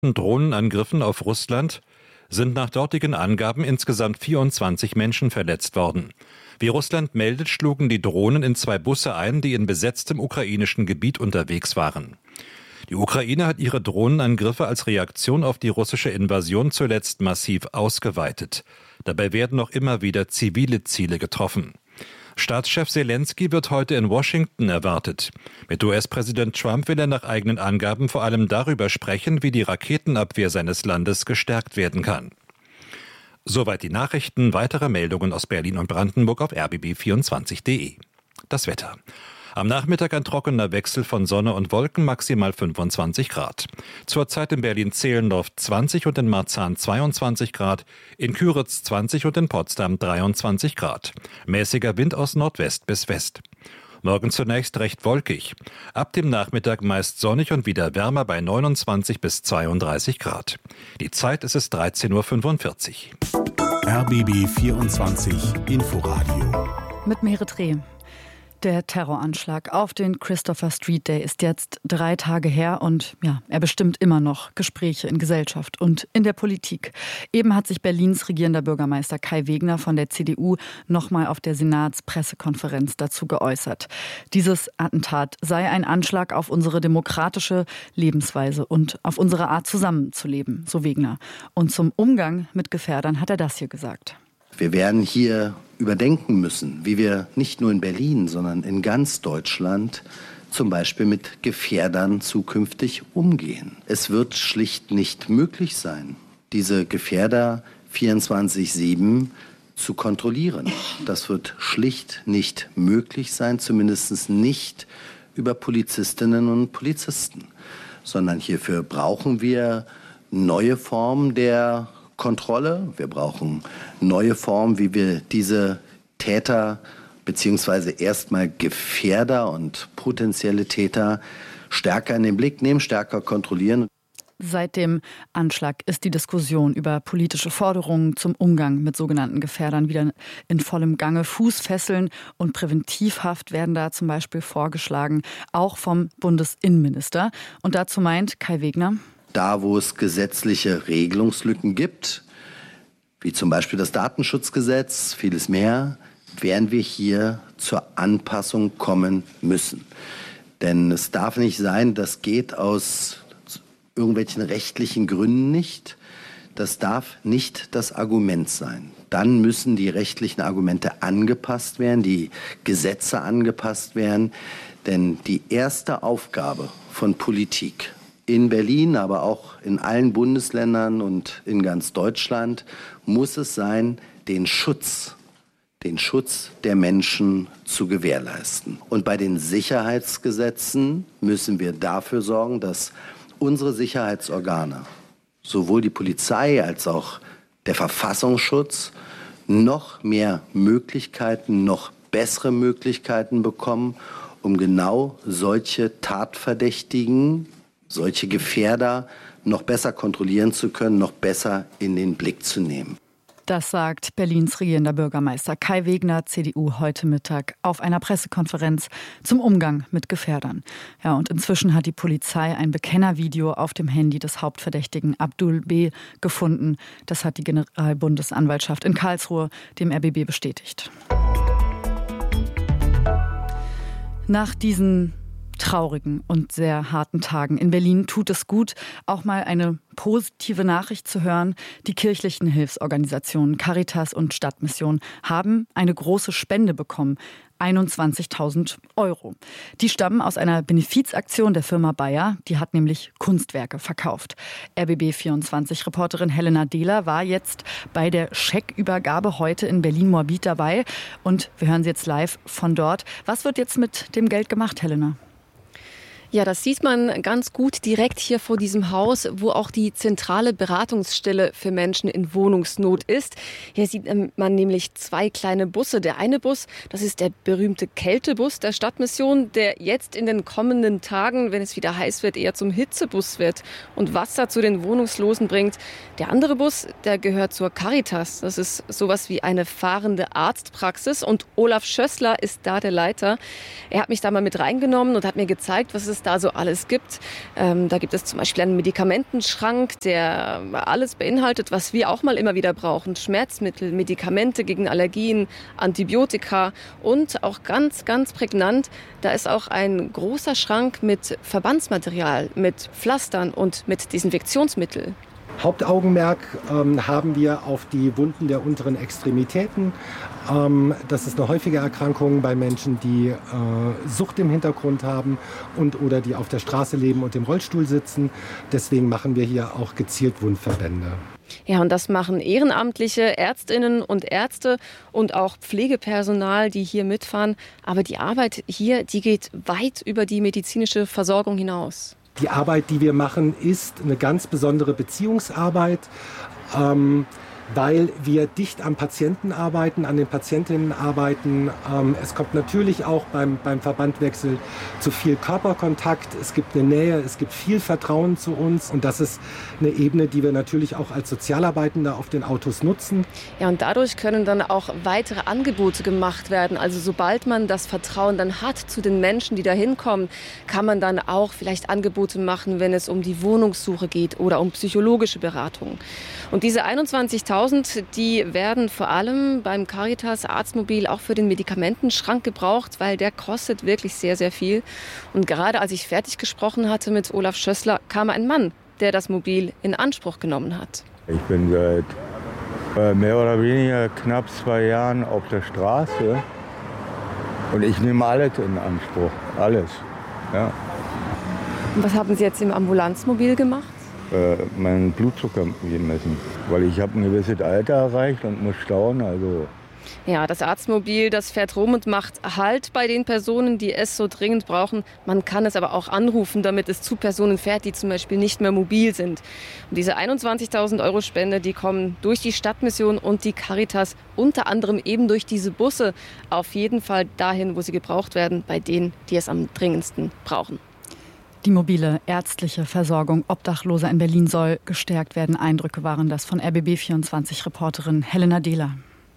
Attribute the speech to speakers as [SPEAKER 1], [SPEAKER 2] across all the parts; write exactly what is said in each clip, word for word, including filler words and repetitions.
[SPEAKER 1] Drohnenangriffen auf Russland sind nach dortigen Angaben insgesamt vierundzwanzig Menschen verletzt worden. Wie Russland meldet, schlugen die Drohnen in zwei Busse ein, die in besetztem ukrainischen Gebiet unterwegs waren. Die Ukraine hat ihre Drohnenangriffe als Reaktion auf die russische Invasion zuletzt massiv ausgeweitet. Dabei werden noch immer wieder zivile Ziele getroffen. Staatschef Selenskyj wird heute in Washington erwartet. Mit U S-Präsident Trump will er nach eigenen Angaben vor allem darüber sprechen, wie die Raketenabwehr seines Landes gestärkt werden kann. Soweit die Nachrichten. Weitere Meldungen aus Berlin und Brandenburg auf r b b vierundzwanzig punkt d e. Das Wetter. Am Nachmittag ein trockener Wechsel von Sonne und Wolken, maximal fünfundzwanzig Grad. Zurzeit in Berlin-Zehlendorf zwanzig und in Marzahn zweiundzwanzig Grad, in Küritz zwanzig und in Potsdam dreiundzwanzig Grad. Mäßiger Wind aus Nordwest bis West. Morgen zunächst recht wolkig. Ab dem Nachmittag meist sonnig und wieder wärmer bei neunundzwanzig bis zweiunddreißig Grad. Die Zeit ist es dreizehn Uhr fünfundvierzig.
[SPEAKER 2] R B B vierundzwanzig Inforadio.
[SPEAKER 3] Mit Merit Reh. Der Terroranschlag auf den Christopher Street Day ist jetzt drei Tage her und ja, er bestimmt immer noch Gespräche in Gesellschaft und in der Politik. Eben hat sich Berlins regierender Bürgermeister Kai Wegner von der C D U nochmal auf der Senatspressekonferenz dazu geäußert. Dieses Attentat sei ein Anschlag auf unsere demokratische Lebensweise und auf unsere Art zusammenzuleben, so Wegner. Und zum Umgang mit Gefährdern hat er das hier gesagt.
[SPEAKER 4] Wir werden hier überdenken müssen, wie wir nicht nur in Berlin, sondern in ganz Deutschland zum Beispiel mit Gefährdern zukünftig umgehen. Es wird schlicht nicht möglich sein, diese Gefährder vierundzwanzig sieben zu kontrollieren. Das wird schlicht nicht möglich sein, zumindest nicht über Polizistinnen und Polizisten, sondern hierfür brauchen wir neue Formen der Kontrolle. Wir brauchen neue Formen, wie wir diese Täter beziehungsweise erstmal Gefährder und potenzielle Täter stärker in den Blick nehmen, stärker kontrollieren.
[SPEAKER 3] Seit dem Anschlag ist die Diskussion über politische Forderungen zum Umgang mit sogenannten Gefährdern wieder in vollem Gange. Fußfesseln und Präventivhaft werden da zum Beispiel vorgeschlagen, auch vom Bundesinnenminister. Und dazu meint Kai Wegner:
[SPEAKER 4] Da, wo es gesetzliche Regelungslücken gibt, wie zum Beispiel das Datenschutzgesetz, vieles mehr, werden wir hier zur Anpassung kommen müssen. Denn es darf nicht sein, das geht aus irgendwelchen rechtlichen Gründen nicht. Das darf nicht das Argument sein. Dann müssen die rechtlichen Argumente angepasst werden, die Gesetze angepasst werden. Denn die erste Aufgabe von Politik in Berlin, aber auch in allen Bundesländern und in ganz Deutschland muss es sein, den Schutz, den Schutz der Menschen zu gewährleisten. Und bei den Sicherheitsgesetzen müssen wir dafür sorgen, dass unsere Sicherheitsorgane, sowohl die Polizei als auch der Verfassungsschutz, noch mehr Möglichkeiten, noch bessere Möglichkeiten bekommen, um genau solche Tatverdächtigen, solche Gefährder noch besser kontrollieren zu können, noch besser in den Blick zu nehmen.
[SPEAKER 3] Das sagt Berlins regierender Bürgermeister Kai Wegner, C D U, heute Mittag auf einer Pressekonferenz zum Umgang mit Gefährdern. Ja, und inzwischen hat die Polizei ein Bekennervideo auf dem Handy des Hauptverdächtigen Abdul B. gefunden. Das hat die Generalbundesanwaltschaft in Karlsruhe dem R B B bestätigt. Nach diesen traurigen und sehr harten Tagen in Berlin tut es gut, auch mal eine positive Nachricht zu hören. Die kirchlichen Hilfsorganisationen Caritas und Stadtmission haben eine große Spende bekommen. einundzwanzigtausend Euro. Die stammen aus einer Benefizaktion der Firma Bayer. Die hat nämlich Kunstwerke verkauft. R B B vierundzwanzig-Reporterin Helena Dehler war jetzt bei der Scheckübergabe heute in Berlin-Moabit dabei. Und wir hören sie jetzt live von dort. Was wird jetzt mit dem Geld gemacht, Helena?
[SPEAKER 5] Ja, das sieht man ganz gut direkt hier vor diesem Haus, wo auch die zentrale Beratungsstelle für Menschen in Wohnungsnot ist. Hier sieht man nämlich zwei kleine Busse. Der eine Bus, das ist der berühmte Kältebus der Stadtmission, der jetzt in den kommenden Tagen, wenn es wieder heiß wird, eher zum Hitzebus wird und Wasser zu den Wohnungslosen bringt. Der andere Bus, der gehört zur Caritas. Das ist sowas wie eine fahrende Arztpraxis und Olaf Schössler ist da der Leiter. Er hat mich da mal mit reingenommen und hat mir gezeigt, was es es da so alles gibt. Ähm, da gibt es zum Beispiel einen Medikamentenschrank, der alles beinhaltet, was wir auch mal immer wieder brauchen. Schmerzmittel, Medikamente gegen Allergien, Antibiotika und auch ganz, ganz prägnant, da ist auch ein großer Schrank mit Verbandsmaterial, mit Pflastern und mit Desinfektionsmittel.
[SPEAKER 6] Hauptaugenmerk ähm, haben wir auf die Wunden der unteren Extremitäten. Ähm, das ist eine häufige Erkrankung bei Menschen, die äh, Sucht im Hintergrund haben und oder die auf der Straße leben und im Rollstuhl sitzen. Deswegen machen wir hier auch gezielt Wundverbände.
[SPEAKER 5] Ja, und das machen ehrenamtliche Ärztinnen und Ärzte und auch Pflegepersonal, die hier mitfahren. Aber die Arbeit hier, die geht weit über die medizinische Versorgung hinaus.
[SPEAKER 6] Die Arbeit, die wir machen, ist eine ganz besondere Beziehungsarbeit, ähm, weil wir dicht am Patienten arbeiten, an den Patientinnen arbeiten. Ähm, es kommt natürlich auch beim, beim Verbandwechsel zu viel Körperkontakt. Es gibt eine Nähe, es gibt viel Vertrauen zu uns. Und das ist eine Ebene, die wir natürlich auch als Sozialarbeitende auf den Autos nutzen.
[SPEAKER 5] Ja, und dadurch können dann auch weitere Angebote gemacht werden. Also sobald man das Vertrauen dann hat zu den Menschen, die da hinkommen, kann man dann auch vielleicht Angebote machen, wenn es um die Wohnungssuche geht oder um psychologische Beratung. Und diese einundzwanzigtausend, die werden vor allem beim Caritas Arztmobil auch für den Medikamentenschrank gebraucht, weil der kostet wirklich sehr, sehr viel. Und gerade als ich fertig gesprochen hatte mit Olaf Schössler, kam ein Mann, der das Mobil in Anspruch genommen hat.
[SPEAKER 7] Ich bin seit äh, mehr oder weniger knapp zwei Jahren auf der Straße und ich nehme alles in Anspruch, alles. Ja.
[SPEAKER 5] Und was haben Sie jetzt im Ambulanzmobil gemacht?
[SPEAKER 7] Äh, meinen Blutzucker gemessen, weil ich habe ein gewisses Alter erreicht und muss stauen, also.
[SPEAKER 5] Ja, das Arztmobil, das fährt rum und macht Halt bei den Personen, die es so dringend brauchen. Man kann es aber auch anrufen, damit es zu Personen fährt, die zum Beispiel nicht mehr mobil sind. Und diese einundzwanzigtausend Euro Spende, die kommen durch die Stadtmission und die Caritas, unter anderem eben durch diese Busse, auf jeden Fall dahin, wo sie gebraucht werden, bei denen, die es am dringendsten brauchen.
[SPEAKER 3] Die mobile ärztliche Versorgung Obdachloser in Berlin soll gestärkt werden. Eindrücke waren das von R B B vierundzwanzig-Reporterin Helena Dehler.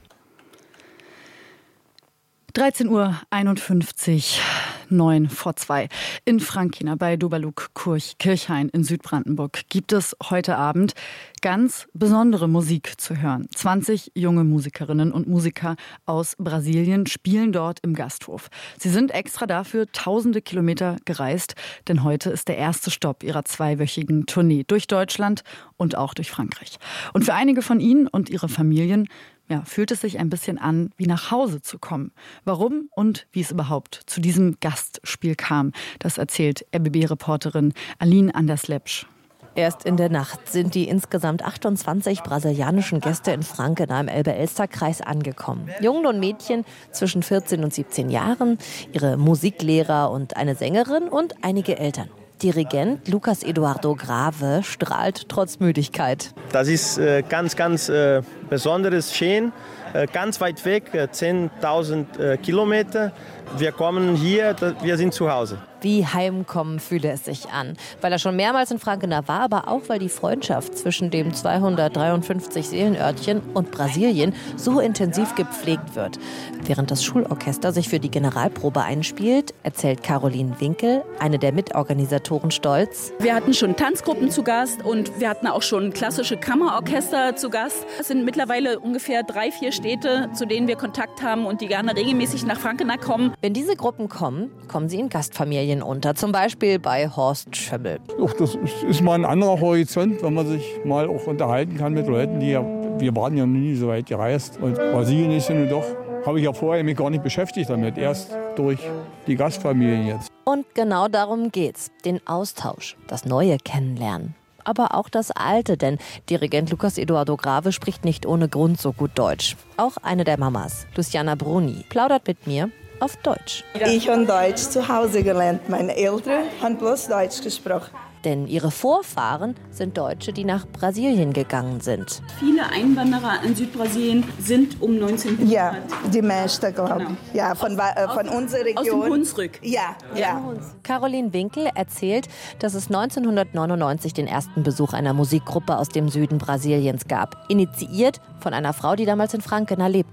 [SPEAKER 3] dreizehn Uhr einundfünfzig, neun vor zwei. In Frankina bei Doberlug-Kirchhain in Südbrandenburg gibt es heute Abend ganz besondere Musik zu hören. zwanzig junge Musikerinnen und Musiker aus Brasilien spielen dort im Gasthof. Sie sind extra dafür tausende Kilometer gereist, denn heute ist der erste Stopp ihrer zweiwöchigen Tournee durch Deutschland und auch durch Frankreich. Und für einige von ihnen und ihre Familien ja, fühlt es sich ein bisschen an, wie nach Hause zu kommen. Warum und wie es überhaupt zu diesem Gastspiel kam, das erzählt R B B-Reporterin Aline Anders-Lepsch.
[SPEAKER 8] Erst in der Nacht sind die insgesamt achtundzwanzig brasilianischen Gäste in Frankena im Elbe-Elster-Kreis angekommen. Jungen und Mädchen zwischen vierzehn und siebzehn Jahren, ihre Musiklehrer und eine Sängerin und einige Eltern. Dirigent Lucas Eduardo Grave strahlt trotz Müdigkeit.
[SPEAKER 9] Das ist äh, ganz, ganz äh, besonderes schön. Äh, ganz weit weg, äh, zehntausend äh, Kilometer. Wir kommen hier, wir sind zu Hause.
[SPEAKER 8] Wie heimkommen fühle es sich an. Weil er schon mehrmals in Frankena war, aber auch weil die Freundschaft zwischen dem zweihundertdreiundfünfzig Seelenörtchen und Brasilien so intensiv gepflegt wird. Während das Schulorchester sich für die Generalprobe einspielt, erzählt Caroline Winkel, eine der Mitorganisatoren, stolz:
[SPEAKER 10] Wir hatten schon Tanzgruppen zu Gast und wir hatten auch schon klassische Kammerorchester zu Gast. Es sind mittlerweile ungefähr drei, vier Städte, zu denen wir Kontakt haben und die gerne regelmäßig nach Frankena kommen.
[SPEAKER 8] Wenn diese Gruppen kommen, kommen sie in Gastfamilien unter, zum Beispiel bei Horst Schömmel.
[SPEAKER 11] Ach, das ist mal ein anderer Horizont, wenn man sich mal auch unterhalten kann mit Leuten, die ja, wir waren ja nie so weit gereist. Und Brasilien ist ja nun doch, habe ich ja vorher mich gar nicht beschäftigt damit, erst durch die Gastfamilien jetzt.
[SPEAKER 8] Und genau darum geht's, den Austausch, das Neue kennenlernen. Aber auch das Alte, denn Dirigent Lucas Eduardo Grave spricht nicht ohne Grund so gut Deutsch. Auch eine der Mamas, Luciana Bruni, plaudert mit mir auf Deutsch.
[SPEAKER 12] Ich habe Deutsch zu Hause gelernt. Meine Eltern haben bloß Deutsch gesprochen.
[SPEAKER 8] Denn ihre Vorfahren sind Deutsche, die nach Brasilien gegangen sind.
[SPEAKER 10] Viele Einwanderer in Südbrasilien sind um neunzehnhundert.
[SPEAKER 12] Ja, die meisten, glaube ich.
[SPEAKER 10] Genau.
[SPEAKER 12] Ja, von, äh, von unserer Region.
[SPEAKER 10] Aus dem Hunsrück.
[SPEAKER 12] Ja, ja.
[SPEAKER 8] Caroline Winkel erzählt, dass es neunzehnhundertneunundneunzig den ersten Besuch einer Musikgruppe aus dem Süden Brasiliens gab. Initiiert von einer Frau, die damals in Frankena lebte.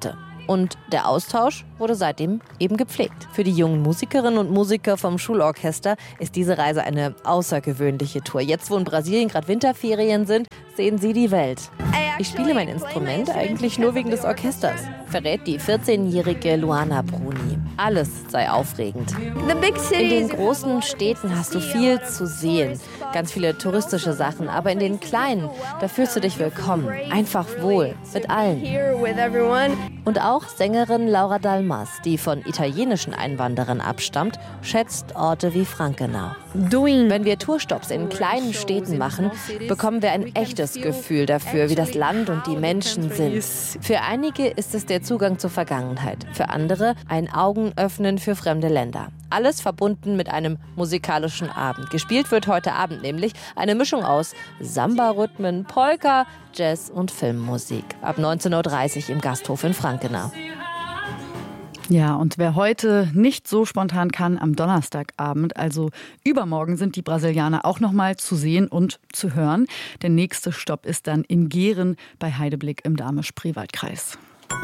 [SPEAKER 8] Und der Austausch wurde seitdem eben gepflegt. Für die jungen Musikerinnen und Musiker vom Schulorchester ist diese Reise eine außergewöhnliche Tour. Jetzt, wo in Brasilien gerade Winterferien sind, sehen sie die Welt. Ich spiele mein Instrument eigentlich nur wegen des Orchesters, verrät die vierzehnjährige Luana Bruni. Alles sei aufregend. In den großen Städten hast du viel zu sehen, ganz viele touristische Sachen, aber in den kleinen, da fühlst du dich willkommen, einfach wohl, mit allen. Und auch Sängerin Laura Dalmas, die von italienischen Einwanderern abstammt, schätzt Orte wie Frankenau. Wenn wir Tourstops in kleinen Städten machen, bekommen wir ein echtes Gefühl dafür, wie das Land und die Menschen sind. Für einige ist es der Zugang zur Vergangenheit, für andere ein Augenöffnen für fremde Länder. Alles verbunden mit einem musikalischen Abend. Gespielt wird heute Abend nämlich eine Mischung aus Samba-Rhythmen, Polka, Jazz und Filmmusik. Ab neunzehn Uhr dreißig im Gasthof in Frankenau.
[SPEAKER 3] Ja, und wer heute nicht so spontan kann, am Donnerstagabend, also übermorgen, sind die Brasilianer auch noch mal zu sehen und zu hören. Der nächste Stopp ist dann in Gehren bei Heideblick im Dahme-Spreewald-Kreis.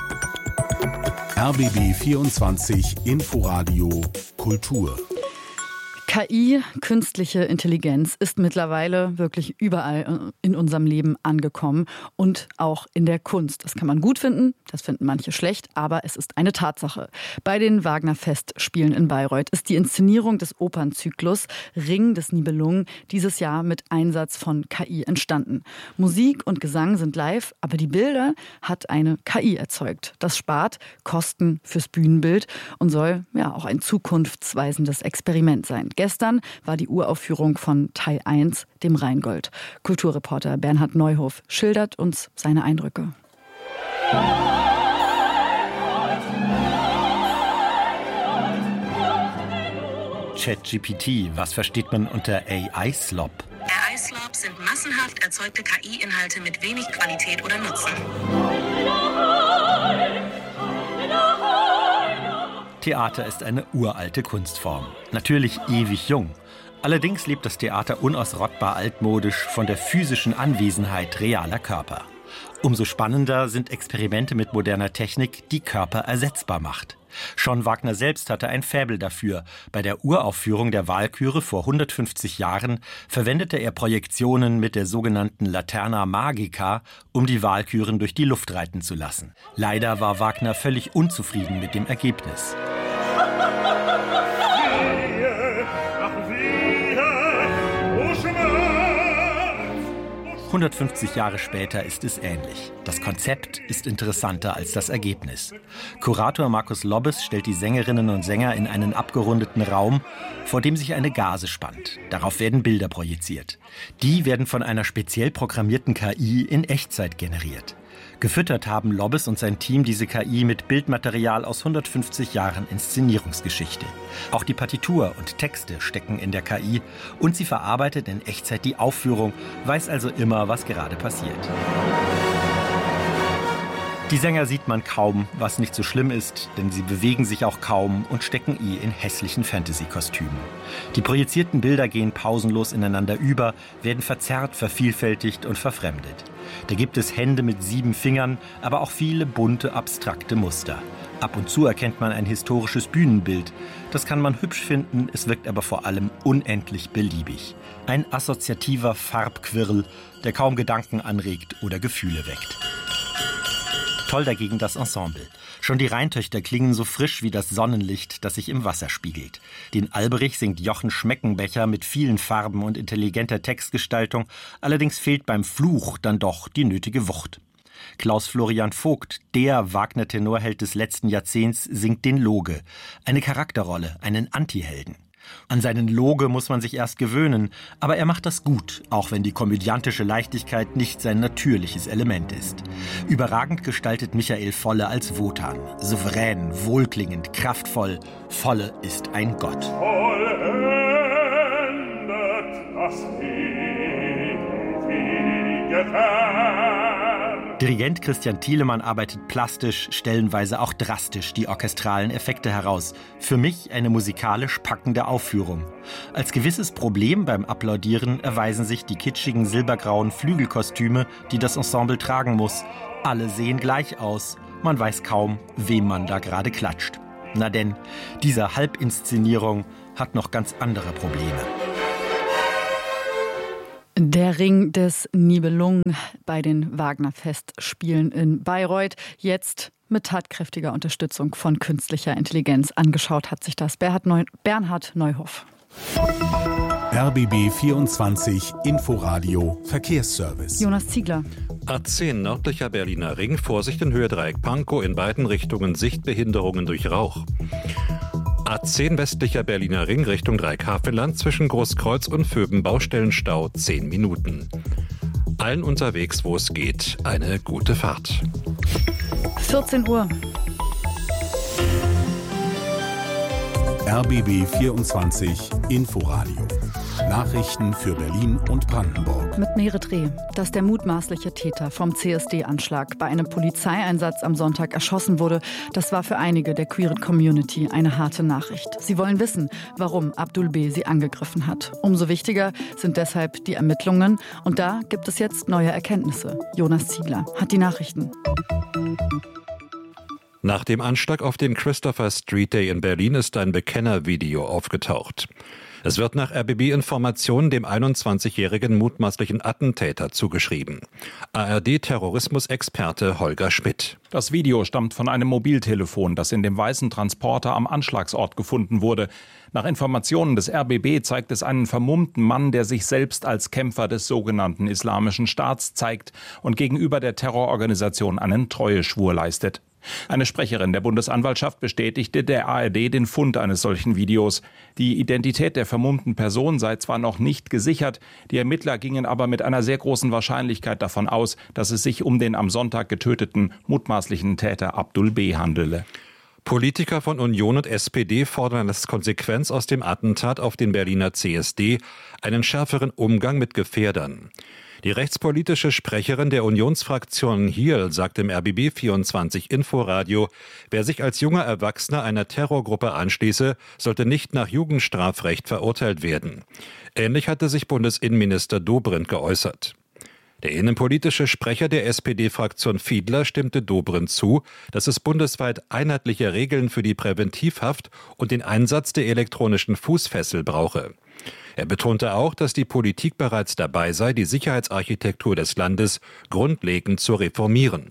[SPEAKER 2] R B B vierundzwanzig Inforadio Kultur.
[SPEAKER 3] K I, künstliche Intelligenz, ist mittlerweile wirklich überall in unserem Leben angekommen und auch in der Kunst. Das kann man gut finden, das finden manche schlecht, aber es ist eine Tatsache. Bei den Wagner-Festspielen in Bayreuth ist die Inszenierung des Opernzyklus Ring des Nibelungen dieses Jahr mit Einsatz von K I entstanden. Musik und Gesang sind live, aber die Bilder hat eine K I erzeugt. Das spart Kosten fürs Bühnenbild und soll ja auch ein zukunftsweisendes Experiment sein. Gestern war die Uraufführung von Teil eins, dem Rheingold. Kulturreporter Bernhard Neuhof schildert uns seine Eindrücke.
[SPEAKER 13] ChatGPT, was versteht man unter A I-Slop?
[SPEAKER 14] A I-Slop sind massenhaft erzeugte K I-Inhalte mit wenig Qualität oder Nutzen.
[SPEAKER 13] Theater ist eine uralte Kunstform. Natürlich ewig jung. Allerdings lebt das Theater unausrottbar altmodisch von der physischen Anwesenheit realer Körper. Umso spannender sind Experimente mit moderner Technik, die Körper ersetzbar macht. Schon Wagner selbst hatte ein Faible dafür. Bei der Uraufführung der Walküre vor hundertfünfzig Jahren verwendete er Projektionen mit der sogenannten Laterna Magica, um die Walküren durch die Luft reiten zu lassen. Leider war Wagner völlig unzufrieden mit dem Ergebnis. hundertfünfzig Jahre später ist es ähnlich. Das Konzept ist interessanter als das Ergebnis. Kurator Markus Lobbes stellt die Sängerinnen und Sänger in einen abgerundeten Raum, vor dem sich eine Gase spannt. Darauf werden Bilder projiziert. Die werden von einer speziell programmierten K I in Echtzeit generiert. Gefüttert haben Lobbes und sein Team diese K I mit Bildmaterial aus hundertfünfzig Jahren Inszenierungsgeschichte. Auch die Partitur und Texte stecken in der K I und sie verarbeitet in Echtzeit die Aufführung, weiß also immer, was gerade passiert. Die Sänger sieht man kaum, was nicht so schlimm ist, denn sie bewegen sich auch kaum und stecken eh in hässlichen Fantasy-Kostümen. Die projizierten Bilder gehen pausenlos ineinander über, werden verzerrt, vervielfältigt und verfremdet. Da gibt es Hände mit sieben Fingern, aber auch viele bunte, abstrakte Muster. Ab und zu erkennt man ein historisches Bühnenbild. Das kann man hübsch finden, es wirkt aber vor allem unendlich beliebig. Ein assoziativer Farbquirl, der kaum Gedanken anregt oder Gefühle weckt. Toll dagegen das Ensemble. Schon die Rheintöchter klingen so frisch wie das Sonnenlicht, das sich im Wasser spiegelt. Den Alberich singt Jochen Schmeckenbecher mit vielen Farben und intelligenter Textgestaltung. Allerdings fehlt beim Fluch dann doch die nötige Wucht. Klaus Florian Vogt, der Wagner-Tenorheld des letzten Jahrzehnts, singt den Loge. Eine Charakterrolle, einen Antihelden. An seinen Loge muss man sich erst gewöhnen, aber er macht das gut, auch wenn die komödiantische Leichtigkeit nicht sein natürliches Element ist. Überragend gestaltet Michael Volle als Wotan. Souverän, wohlklingend, kraftvoll. Volle ist ein Gott. Vollendet das ewige Werk. Dirigent Christian Thielemann arbeitet plastisch, stellenweise auch drastisch die orchestralen Effekte heraus. Für mich eine musikalisch packende Aufführung. Als gewisses Problem beim Applaudieren erweisen sich die kitschigen silbergrauen Flügelkostüme, die das Ensemble tragen muss. Alle sehen gleich aus. Man weiß kaum, wem man da gerade klatscht. Na denn, diese Halbinszenierung hat noch ganz andere Probleme.
[SPEAKER 3] Der Ring des Nibelungen bei den Wagner-Festspielen in Bayreuth. Jetzt mit tatkräftiger Unterstützung von künstlicher Intelligenz. Angeschaut hat sich das Bernhard, Neu- Bernhard Neuhoff.
[SPEAKER 2] R B B vierundzwanzig Inforadio Verkehrsservice.
[SPEAKER 3] Jonas Ziegler.
[SPEAKER 1] A zehn nördlicher Berliner Ring, Vorsicht in Höhe Dreieck Pankow, in beiden Richtungen Sichtbehinderungen durch Rauch. A zehn westlicher Berliner Ring Richtung Dreieck-Havelland zwischen Großkreuz und Vöben Baustellenstau zehn Minuten. Allen unterwegs, wo es geht, eine gute Fahrt.
[SPEAKER 3] vierzehn Uhr.
[SPEAKER 2] R B B vierundzwanzig Inforadio. Nachrichten für Berlin und Brandenburg.
[SPEAKER 3] Mit Merit Reh, dass der mutmaßliche Täter vom C S D-Anschlag bei einem Polizeieinsatz am Sonntag erschossen wurde, das war für einige der queeren Community eine harte Nachricht. Sie wollen wissen, warum Abdul B. sie angegriffen hat. Umso wichtiger sind deshalb die Ermittlungen. Und da gibt es jetzt neue Erkenntnisse. Jonas Ziegler hat die Nachrichten.
[SPEAKER 1] Nach dem Anschlag auf den Christopher Street Day in Berlin ist ein Bekennervideo aufgetaucht. Es wird nach R B B-Informationen dem einundzwanzigjährigen mutmaßlichen Attentäter zugeschrieben. A R D-Terrorismusexperte Holger Schmidt.
[SPEAKER 15] Das Video stammt von einem Mobiltelefon, das in dem weißen Transporter am Anschlagsort gefunden wurde. Nach Informationen des R B B zeigt es einen vermummten Mann, der sich selbst als Kämpfer des sogenannten Islamischen Staats zeigt und gegenüber der Terrororganisation einen Treueschwur leistet. Eine Sprecherin der Bundesanwaltschaft bestätigte der A R D den Fund eines solchen Videos. Die Identität der vermummten Person sei zwar noch nicht gesichert, die Ermittler gingen aber mit einer sehr großen Wahrscheinlichkeit davon aus, dass es sich um den am Sonntag getöteten mutmaßlichen Täter Abdul B. handele.
[SPEAKER 1] Politiker von Union und S P D fordern als Konsequenz aus dem Attentat auf den Berliner C S D einen schärferen Umgang mit Gefährdern. Die rechtspolitische Sprecherin der Unionsfraktion Hiel sagt im R B B vierundzwanzig Inforadio, wer sich als junger Erwachsener einer Terrorgruppe anschließe, sollte nicht nach Jugendstrafrecht verurteilt werden. Ähnlich hatte sich Bundesinnenminister Dobrindt geäußert. Der innenpolitische Sprecher der S P D-Fraktion Fiedler stimmte Dobrindt zu, dass es bundesweit einheitliche Regeln für die Präventivhaft und den Einsatz der elektronischen Fußfessel brauche. Er betonte auch, dass die Politik bereits dabei sei, die Sicherheitsarchitektur des Landes grundlegend zu reformieren.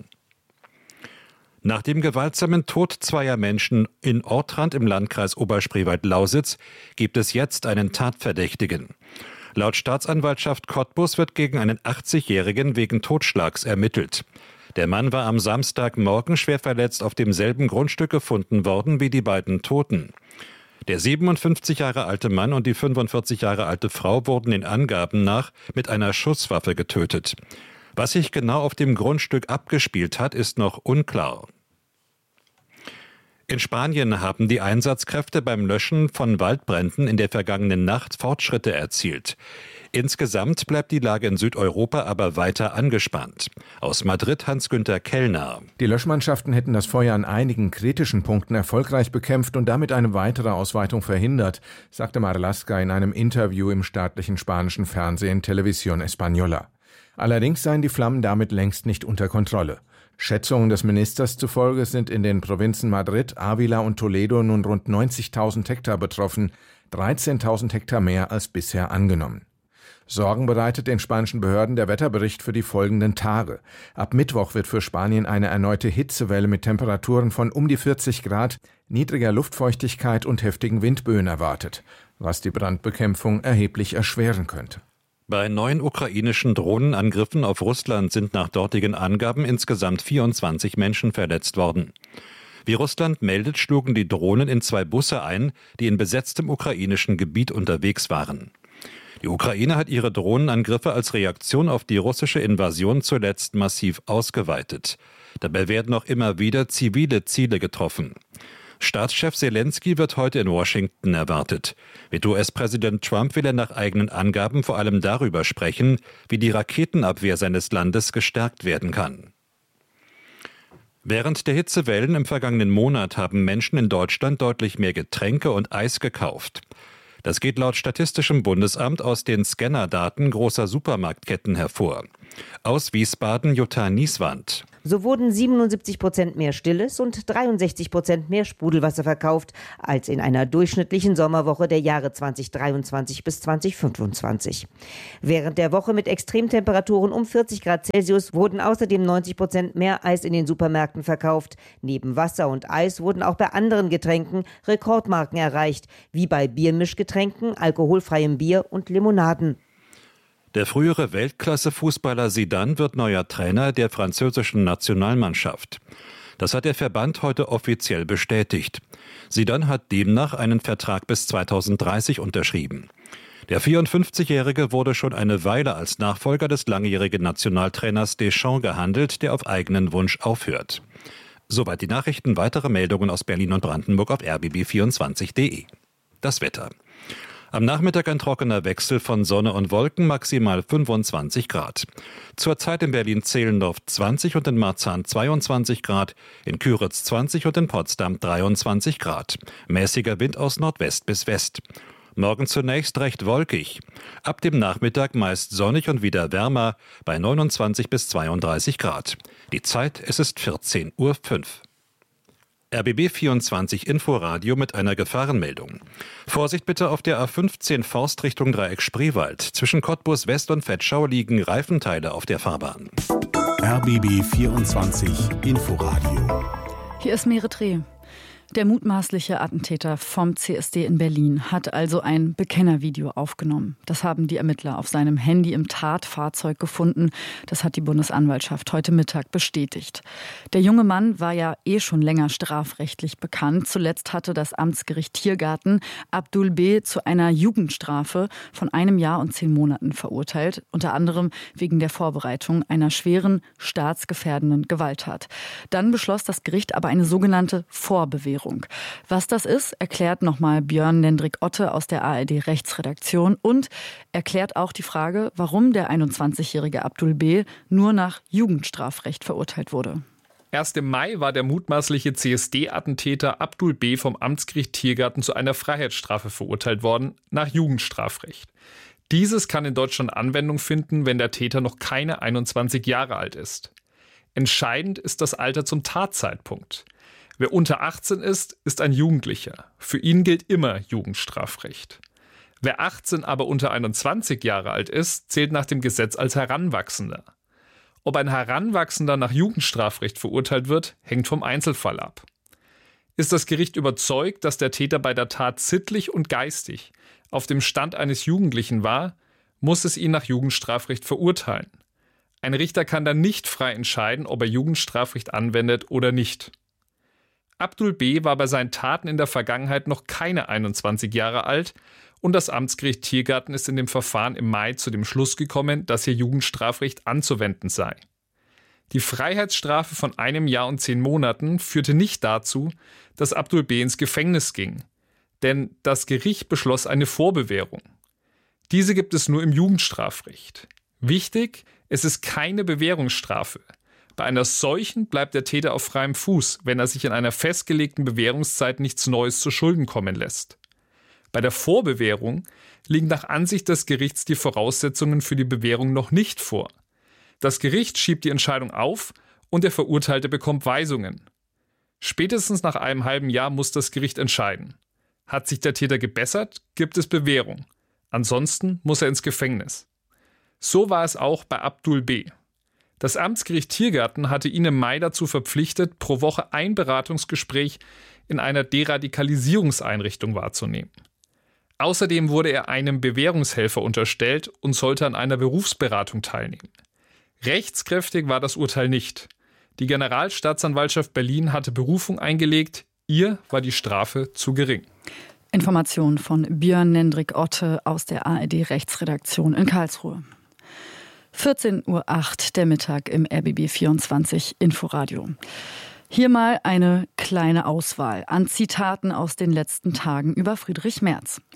[SPEAKER 1] Nach dem gewaltsamen Tod zweier Menschen in Ortrand im Landkreis Oberspreewald-Lausitz gibt es jetzt einen Tatverdächtigen. Laut Staatsanwaltschaft Cottbus wird gegen einen achtzigjährigen wegen Totschlags ermittelt. Der Mann war am Samstagmorgen schwer verletzt auf demselben Grundstück gefunden worden wie die beiden Toten. Der siebenundfünfzig Jahre alte Mann und die fünfundvierzig Jahre alte Frau wurden den Angaben nach mit einer Schusswaffe getötet. Was sich genau auf dem Grundstück abgespielt hat, ist noch unklar. In Spanien haben die Einsatzkräfte beim Löschen von Waldbränden in der vergangenen Nacht Fortschritte erzielt. Insgesamt bleibt die Lage in Südeuropa aber weiter angespannt. Aus Madrid Hans-Günther Kellner.
[SPEAKER 16] Die Löschmannschaften hätten das Feuer an einigen kritischen Punkten erfolgreich bekämpft und damit eine weitere Ausweitung verhindert, sagte Marlaska in einem Interview im staatlichen spanischen Fernsehen Televisión Española. Allerdings seien die Flammen damit längst nicht unter Kontrolle. Schätzungen des Ministers zufolge sind in den Provinzen Madrid, Ávila und Toledo nun rund neunzigtausend Hektar betroffen, dreizehntausend Hektar mehr als bisher angenommen. Sorgen bereitet den spanischen Behörden der Wetterbericht für die folgenden Tage. Ab Mittwoch wird für Spanien eine erneute Hitzewelle mit Temperaturen von um die vierzig Grad, niedriger Luftfeuchtigkeit und heftigen Windböen erwartet, was die Brandbekämpfung erheblich erschweren könnte.
[SPEAKER 1] Bei neuen ukrainischen Drohnenangriffen auf Russland sind nach dortigen Angaben insgesamt vierundzwanzig Menschen verletzt worden. Wie Russland meldet, schlugen die Drohnen in zwei Busse ein, die in besetztem ukrainischen Gebiet unterwegs waren. Die Ukraine hat ihre Drohnenangriffe als Reaktion auf die russische Invasion zuletzt massiv ausgeweitet. Dabei werden auch immer wieder zivile Ziele getroffen. Staatschef Zelensky wird heute in Washington erwartet. Mit U S-Präsident Trump will er nach eigenen Angaben vor allem darüber sprechen, wie die Raketenabwehr seines Landes gestärkt werden kann. Während der Hitzewellen im vergangenen Monat haben Menschen in Deutschland deutlich mehr Getränke und Eis gekauft. Das geht laut Statistischem Bundesamt aus den Scannerdaten großer Supermarktketten hervor. Aus Wiesbaden Jutta Nieswand.
[SPEAKER 17] So wurden siebenundsiebzig Prozent mehr Stilles und dreiundsechzig Prozent mehr Sprudelwasser verkauft als in einer durchschnittlichen Sommerwoche der Jahre zweitausenddreiundzwanzig bis zweitausendfünfundzwanzig. Während der Woche mit Extremtemperaturen um vierzig Grad Celsius wurden außerdem neunzig Prozent mehr Eis in den Supermärkten verkauft. Neben Wasser und Eis wurden auch bei anderen Getränken Rekordmarken erreicht, wie bei Biermischgetränken, alkoholfreiem Bier und Limonaden.
[SPEAKER 1] Der frühere Weltklasse-Fußballer Zidane wird neuer Trainer der französischen Nationalmannschaft. Das hat der Verband heute offiziell bestätigt. Zidane hat demnach einen Vertrag bis zweitausenddreißig unterschrieben. Der vierundfünfzigjährige wurde schon eine Weile als Nachfolger des langjährigen Nationaltrainers Deschamps gehandelt, der auf eigenen Wunsch aufhört. Soweit die Nachrichten. Weitere Meldungen aus Berlin und Brandenburg auf r b b vierundzwanzig punkt d e. Das Wetter. Am Nachmittag ein trockener Wechsel von Sonne und Wolken, maximal fünfundzwanzig Grad. Zurzeit in Berlin-Zehlendorf zwanzig und in Marzahn zweiundzwanzig Grad, in Küritz zwanzig und in Potsdam dreiundzwanzig Grad. Mäßiger Wind aus Nordwest bis West. Morgen zunächst recht wolkig. Ab dem Nachmittag meist sonnig und wieder wärmer bei neunundzwanzig bis zweiunddreißig Grad. Die Zeit, es ist vierzehn Uhr fünf. R B B vierundzwanzig Inforadio mit einer Gefahrenmeldung. Vorsicht bitte auf der A fünfzehn Forst Richtung Dreieck Spreewald. Zwischen Cottbus West und Vetschau liegen Reifenteile auf der Fahrbahn.
[SPEAKER 2] R B B vierundzwanzig Inforadio.
[SPEAKER 3] Hier ist Merit Reh. Der mutmaßliche Attentäter vom C S D in Berlin hat also ein Bekennervideo aufgenommen. Das haben die Ermittler auf seinem Handy im Tatfahrzeug gefunden. Das hat die Bundesanwaltschaft heute Mittag bestätigt. Der junge Mann war ja eh schon länger strafrechtlich bekannt. Zuletzt hatte das Amtsgericht Tiergarten Abdul B. zu einer Jugendstrafe von einem Jahr und zehn Monaten verurteilt. Unter anderem wegen der Vorbereitung einer schweren, staatsgefährdenden Gewalttat. Dann beschloss das Gericht aber eine sogenannte Vorbewährung. Was das ist, erklärt nochmal Björn Nendrik Otte aus der A R D-Rechtsredaktion und erklärt auch die Frage, warum der einundzwanzigjährige Abdul B. nur nach Jugendstrafrecht verurteilt wurde.
[SPEAKER 18] Erst im Mai war der mutmaßliche C S D-Attentäter Abdul B. vom Amtsgericht Tiergarten zu einer Freiheitsstrafe verurteilt worden, nach Jugendstrafrecht. Dieses kann in Deutschland Anwendung finden, wenn der Täter noch keine einundzwanzig Jahre alt ist. Entscheidend ist das Alter zum Tatzeitpunkt. Wer unter achtzehn ist, ist ein Jugendlicher. Für ihn gilt immer Jugendstrafrecht. Wer achtzehn, aber unter einundzwanzig Jahre alt ist, zählt nach dem Gesetz als Heranwachsender. Ob ein Heranwachsender nach Jugendstrafrecht verurteilt wird, hängt vom Einzelfall ab. Ist das Gericht überzeugt, dass der Täter bei der Tat sittlich und geistig auf dem Stand eines Jugendlichen war, muss es ihn nach Jugendstrafrecht verurteilen. Ein Richter kann dann nicht frei entscheiden, ob er Jugendstrafrecht anwendet oder nicht. Abdul B. war bei seinen Taten in der Vergangenheit noch keine einundzwanzig Jahre alt und das Amtsgericht Tiergarten ist in dem Verfahren im Mai zu dem Schluss gekommen, dass hier Jugendstrafrecht anzuwenden sei. Die Freiheitsstrafe von einem Jahr und zehn Monaten führte nicht dazu, dass Abdul B. ins Gefängnis ging, denn das Gericht beschloss eine Vorbewährung. Diese gibt es nur im Jugendstrafrecht. Wichtig, es ist keine Bewährungsstrafe. Bei einer solchen bleibt der Täter auf freiem Fuß, wenn er sich in einer festgelegten Bewährungszeit nichts Neues zu Schulden kommen lässt. Bei der Vorbewährung liegen nach Ansicht des Gerichts die Voraussetzungen für die Bewährung noch nicht vor. Das Gericht schiebt die Entscheidung auf und der Verurteilte bekommt Weisungen. Spätestens nach einem halben Jahr muss das Gericht entscheiden. Hat sich der Täter gebessert, gibt es Bewährung. Ansonsten muss er ins Gefängnis. So war es auch bei Abdul B. Das Amtsgericht Tiergarten hatte ihn im Mai dazu verpflichtet, pro Woche ein Beratungsgespräch in einer Deradikalisierungseinrichtung wahrzunehmen. Außerdem wurde er einem Bewährungshelfer unterstellt und sollte an einer Berufsberatung teilnehmen. Rechtskräftig war das Urteil nicht. Die Generalstaatsanwaltschaft Berlin hatte Berufung eingelegt, ihr war die Strafe zu gering.
[SPEAKER 3] Informationen von Björn Nendrik Otte aus der A R D-Rechtsredaktion in Karlsruhe. vierzehn Uhr acht, der Mittag im R B B vierundzwanzig Inforadio. Hier mal eine kleine Auswahl an Zitaten aus den letzten Tagen über Friedrich Merz.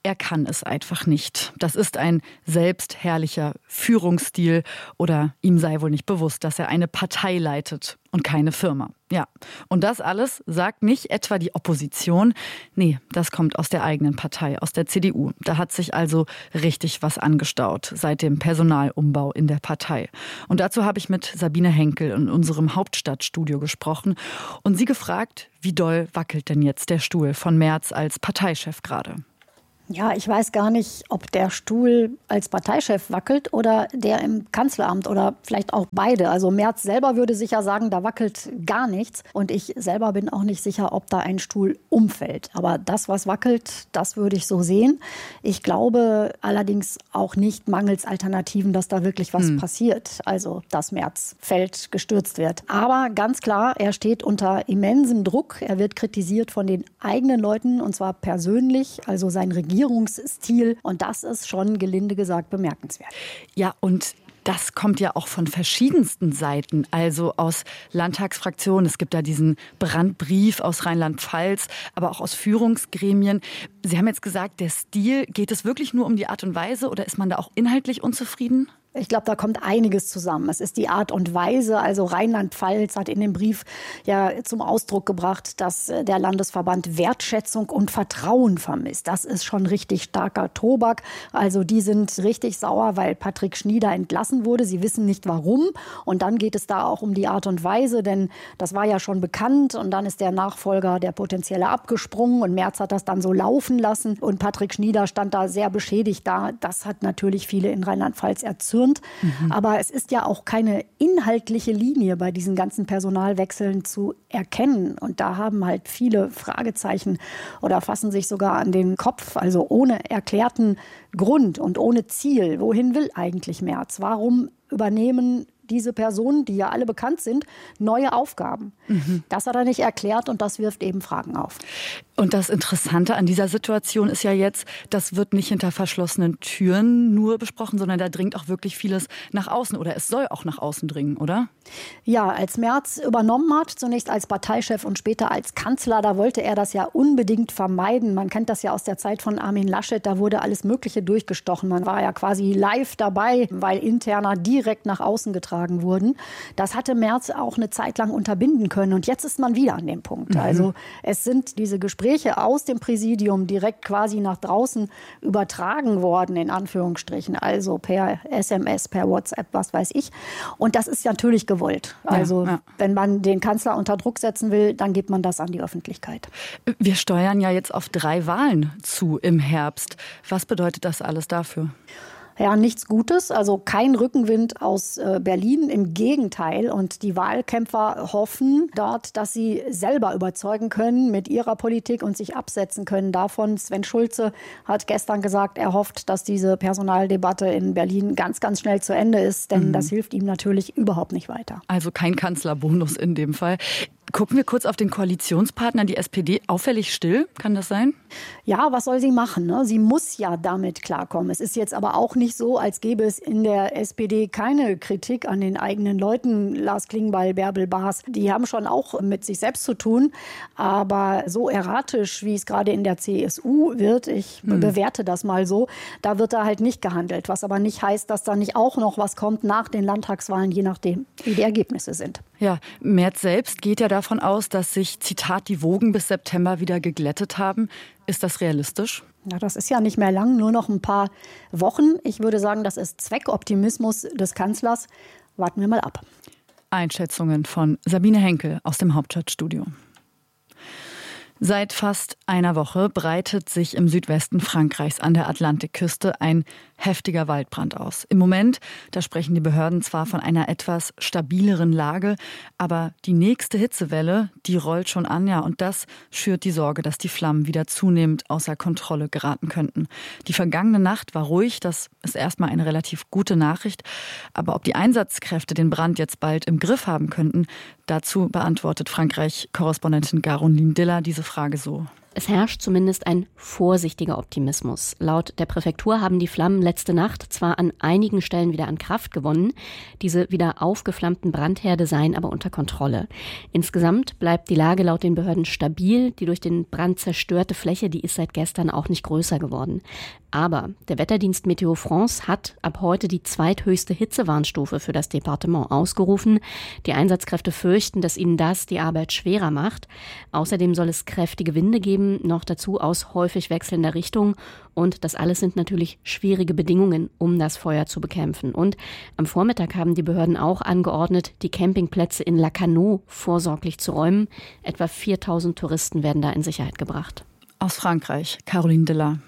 [SPEAKER 3] er kann es einfach nicht. Das ist ein selbstherrlicher Führungsstil oder ihm sei wohl nicht bewusst, dass er eine Partei leitet und keine Firma. Ja, und das alles sagt nicht etwa die Opposition. Nee, das kommt aus der eigenen Partei, aus der C D U. Da hat sich also richtig was angestaut seit dem Personalumbau in der Partei. Und dazu habe ich mit Sabine Henkel in unserem Hauptstadtstudio gesprochen und sie gefragt, wie doll wackelt denn jetzt der Stuhl von Merz als Parteichef gerade?
[SPEAKER 19] Ja, ich weiß gar nicht, ob der Stuhl als Parteichef wackelt oder der im Kanzleramt oder vielleicht auch beide. Also Merz selber würde sicher sagen, da wackelt gar nichts. Und ich selber bin auch nicht sicher, ob da ein Stuhl umfällt. Aber das, was wackelt, das würde ich so sehen. Ich glaube allerdings auch nicht mangels Alternativen, dass da wirklich was hm. passiert. Also, dass Merz fällt, gestürzt wird. Aber ganz klar, er steht unter immensem Druck. Er wird kritisiert von den eigenen Leuten und zwar persönlich, also sein Regierungsstil. Regierungsstil. Und das ist schon, gelinde gesagt, bemerkenswert.
[SPEAKER 3] Ja, und das kommt ja auch von verschiedensten Seiten, also aus Landtagsfraktionen. Es gibt da diesen Brandbrief aus Rheinland-Pfalz, aber auch aus Führungsgremien. Sie haben jetzt gesagt, der Stil, geht es wirklich nur um die Art und Weise oder ist man da auch inhaltlich unzufrieden?
[SPEAKER 19] Ich glaube, da kommt einiges zusammen. Es ist die Art und Weise. Also Rheinland-Pfalz hat in dem Brief ja zum Ausdruck gebracht, dass der Landesverband Wertschätzung und Vertrauen vermisst. Das ist schon richtig starker Tobak. Also die sind richtig sauer, weil Patrick Schnieder entlassen wurde. Sie wissen nicht warum. Und dann geht es da auch um die Art und Weise, denn das war ja schon bekannt. Und dann ist der Nachfolger, der potenzielle, abgesprungen. Und Merz hat das dann so laufen lassen. Und Patrick Schnieder stand da sehr beschädigt da. Das hat natürlich viele in Rheinland-Pfalz erzürnt. Mhm. Aber es ist ja auch keine inhaltliche Linie bei diesen ganzen Personalwechseln zu erkennen. Und da haben halt viele Fragezeichen oder fassen sich sogar an den Kopf. Also ohne erklärten Grund und ohne Ziel. Wohin will eigentlich Merz? Warum übernehmen diese Personen, die ja alle bekannt sind, neue Aufgaben? Mhm. Das hat er nicht erklärt und das wirft eben Fragen auf.
[SPEAKER 3] Und das Interessante an dieser Situation ist ja jetzt, das wird nicht hinter verschlossenen Türen nur besprochen, sondern da dringt auch wirklich vieles nach außen oder es soll auch nach außen dringen, oder?
[SPEAKER 19] Ja, als Merz übernommen hat, zunächst als Parteichef und später als Kanzler, da wollte er das ja unbedingt vermeiden. Man kennt das ja aus der Zeit von Armin Laschet, da wurde alles Mögliche durchgestochen. Man war ja quasi live dabei, weil Interna direkt nach außen getragen wurden. Das hatte Merz auch eine Zeit lang unterbinden können und jetzt ist man wieder an dem Punkt. Mhm. Also es sind diese Gespräche aus dem Präsidium direkt quasi nach draußen übertragen worden, in Anführungsstrichen, also per S M S, per WhatsApp, was weiß ich. Und das ist natürlich gewollt. Also ja, ja. wenn man den Kanzler unter Druck setzen will, dann gibt man das an die Öffentlichkeit.
[SPEAKER 3] Wir steuern ja jetzt auf drei Wahlen zu im Herbst. Was bedeutet das alles dafür?
[SPEAKER 19] Ja, nichts Gutes, also kein Rückenwind aus äh, Berlin, im Gegenteil. Und die Wahlkämpfer hoffen dort, dass sie selber überzeugen können mit ihrer Politik und sich absetzen können davon. Sven Schulze hat gestern gesagt, er hofft, dass diese Personaldebatte in Berlin ganz, ganz schnell zu Ende ist, denn mhm. das hilft ihm natürlich überhaupt nicht weiter.
[SPEAKER 3] Also kein Kanzlerbonus in dem Fall. Gucken wir kurz auf den Koalitionspartner, die S P D, auffällig still, kann das sein?
[SPEAKER 19] Ja, was soll sie machen? Ne? Sie muss ja damit klarkommen. Es ist jetzt aber auch nicht so, als gäbe es in der S P D keine Kritik an den eigenen Leuten. Lars Klingbeil, Bärbel Baas, die haben schon auch mit sich selbst zu tun. Aber so erratisch, wie es gerade in der C S U wird, ich hm. bewerte das mal so, da wird da halt nicht gehandelt. Was aber nicht heißt, dass da nicht auch noch was kommt nach den Landtagswahlen, je nachdem, wie die Ergebnisse sind.
[SPEAKER 3] Ja, Merz selbst geht ja davon aus, dass sich, Zitat, die Wogen bis September wieder geglättet haben. Ist das realistisch?
[SPEAKER 19] Ja, das ist ja nicht mehr lang, nur noch ein paar Wochen. Ich würde sagen, das ist Zweckoptimismus des Kanzlers. Warten wir mal ab.
[SPEAKER 3] Einschätzungen von Sabine Henkel aus dem Hauptstadtstudio. Seit fast einer Woche breitet sich im Südwesten Frankreichs an der Atlantikküste ein heftiger Waldbrand aus. Im Moment, da sprechen die Behörden zwar von einer etwas stabileren Lage, aber die nächste Hitzewelle, die rollt schon an, ja, und das schürt die Sorge, dass die Flammen wieder zunehmend außer Kontrolle geraten könnten. Die vergangene Nacht war ruhig, das ist erstmal eine relativ gute Nachricht, aber ob die Einsatzkräfte den Brand jetzt bald im Griff haben könnten, dazu beantwortet Frankreich-Korrespondentin Caroline Diller diese Frage so.
[SPEAKER 20] Es herrscht zumindest ein vorsichtiger Optimismus. Laut der Präfektur haben die Flammen letzte Nacht zwar an einigen Stellen wieder an Kraft gewonnen, diese wieder aufgeflammten Brandherde seien aber unter Kontrolle. Insgesamt bleibt die Lage laut den Behörden stabil. Die durch den Brand zerstörte Fläche, die ist seit gestern auch nicht größer geworden. Aber der Wetterdienst Meteo France hat ab heute die zweithöchste Hitzewarnstufe für das Departement ausgerufen. Die Einsatzkräfte fürchten, dass ihnen das die Arbeit schwerer macht. Außerdem soll es kräftige Winde geben, noch dazu aus häufig wechselnder Richtung. Und das alles sind natürlich schwierige Bedingungen, um das Feuer zu bekämpfen. Und am Vormittag haben die Behörden auch angeordnet, die Campingplätze in Lacanau vorsorglich zu räumen. Etwa viertausend Touristen werden da in Sicherheit gebracht.
[SPEAKER 3] Aus Frankreich, Caroline Diller.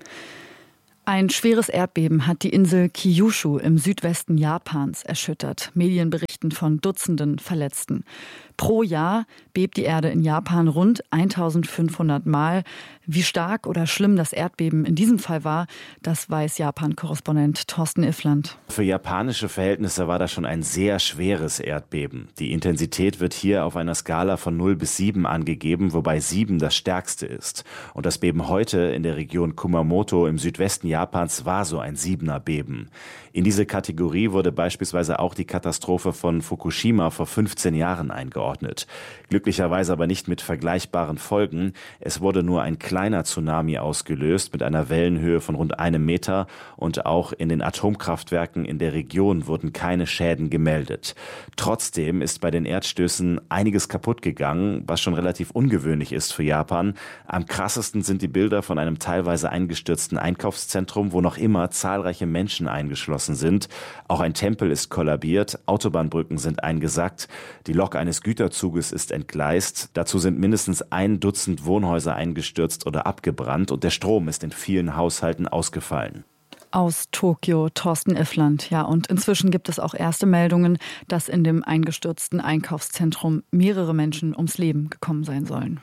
[SPEAKER 3] Ein schweres Erdbeben hat die Insel Kyushu im Südwesten Japans erschüttert. Medien berichten von Dutzenden Verletzten. Pro Jahr bebt die Erde in Japan rund eintausendfünfhundert Mal. Wie stark oder schlimm das Erdbeben in diesem Fall war, das weiß Japan-Korrespondent Thorsten Iffland.
[SPEAKER 21] Für japanische Verhältnisse war das schon ein sehr schweres Erdbeben. Die Intensität wird hier auf einer Skala von null bis sieben angegeben, wobei sieben das stärkste ist. Und das Beben heute in der Region Kumamoto im Südwesten Japans war so ein siebener Beben. In diese Kategorie wurde beispielsweise auch die Katastrophe von Fukushima vor fünfzehn Jahren eingeordnet. Glücklicherweise aber nicht mit vergleichbaren Folgen. Es wurde nur ein kleiner Tsunami ausgelöst mit einer Wellenhöhe von rund einem Meter und auch in den Atomkraftwerken in der Region wurden keine Schäden gemeldet. Trotzdem ist bei den Erdstößen einiges kaputt gegangen, was schon relativ ungewöhnlich ist für Japan. Am krassesten sind die Bilder von einem teilweise eingestürzten Einkaufszentrum, wo noch immer zahlreiche Menschen eingeschlossen sind. Auch ein Tempel ist kollabiert, Autobahnbrücken sind eingesackt, die Lok eines Güterzuges ist entgleist. Dazu sind mindestens ein Dutzend Wohnhäuser eingestürzt oder abgebrannt und der Strom ist in vielen Haushalten ausgefallen.
[SPEAKER 3] Aus Tokio, Thorsten Iffland. Ja, und inzwischen gibt es auch erste Meldungen, dass in dem eingestürzten Einkaufszentrum mehrere Menschen ums Leben gekommen sein sollen.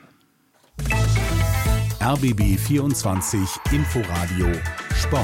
[SPEAKER 2] R B B vierundzwanzig Inforadio Sport.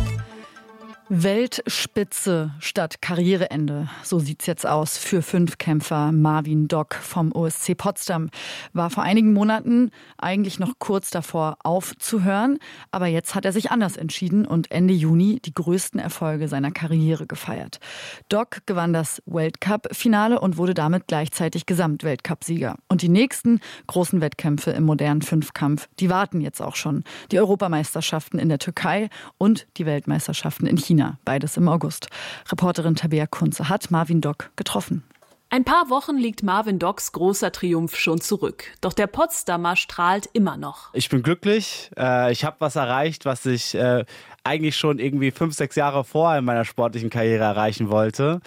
[SPEAKER 3] Weltspitze statt Karriereende. So sieht's jetzt aus für Fünfkämpfer Marvin Dock vom O S C Potsdam. War vor einigen Monaten eigentlich noch kurz davor aufzuhören, aber jetzt hat er sich anders entschieden und Ende Juni die größten Erfolge seiner Karriere gefeiert. Dock gewann das Weltcup-Finale und wurde damit gleichzeitig Gesamtweltcup-Sieger. Und die nächsten großen Wettkämpfe im modernen Fünfkampf, die warten jetzt auch schon. Die Europameisterschaften in der Türkei und die Weltmeisterschaften in China. Beides im August. Reporterin Tabea Kunze hat Marvin Dock getroffen.
[SPEAKER 22] Ein paar Wochen liegt Marvin Docks großer Triumph schon zurück. Doch der Potsdamer strahlt immer noch.
[SPEAKER 23] Ich bin glücklich. Ich habe was erreicht, was ich eigentlich schon irgendwie fünf, sechs Jahre vorher in meiner sportlichen Karriere erreichen wollte.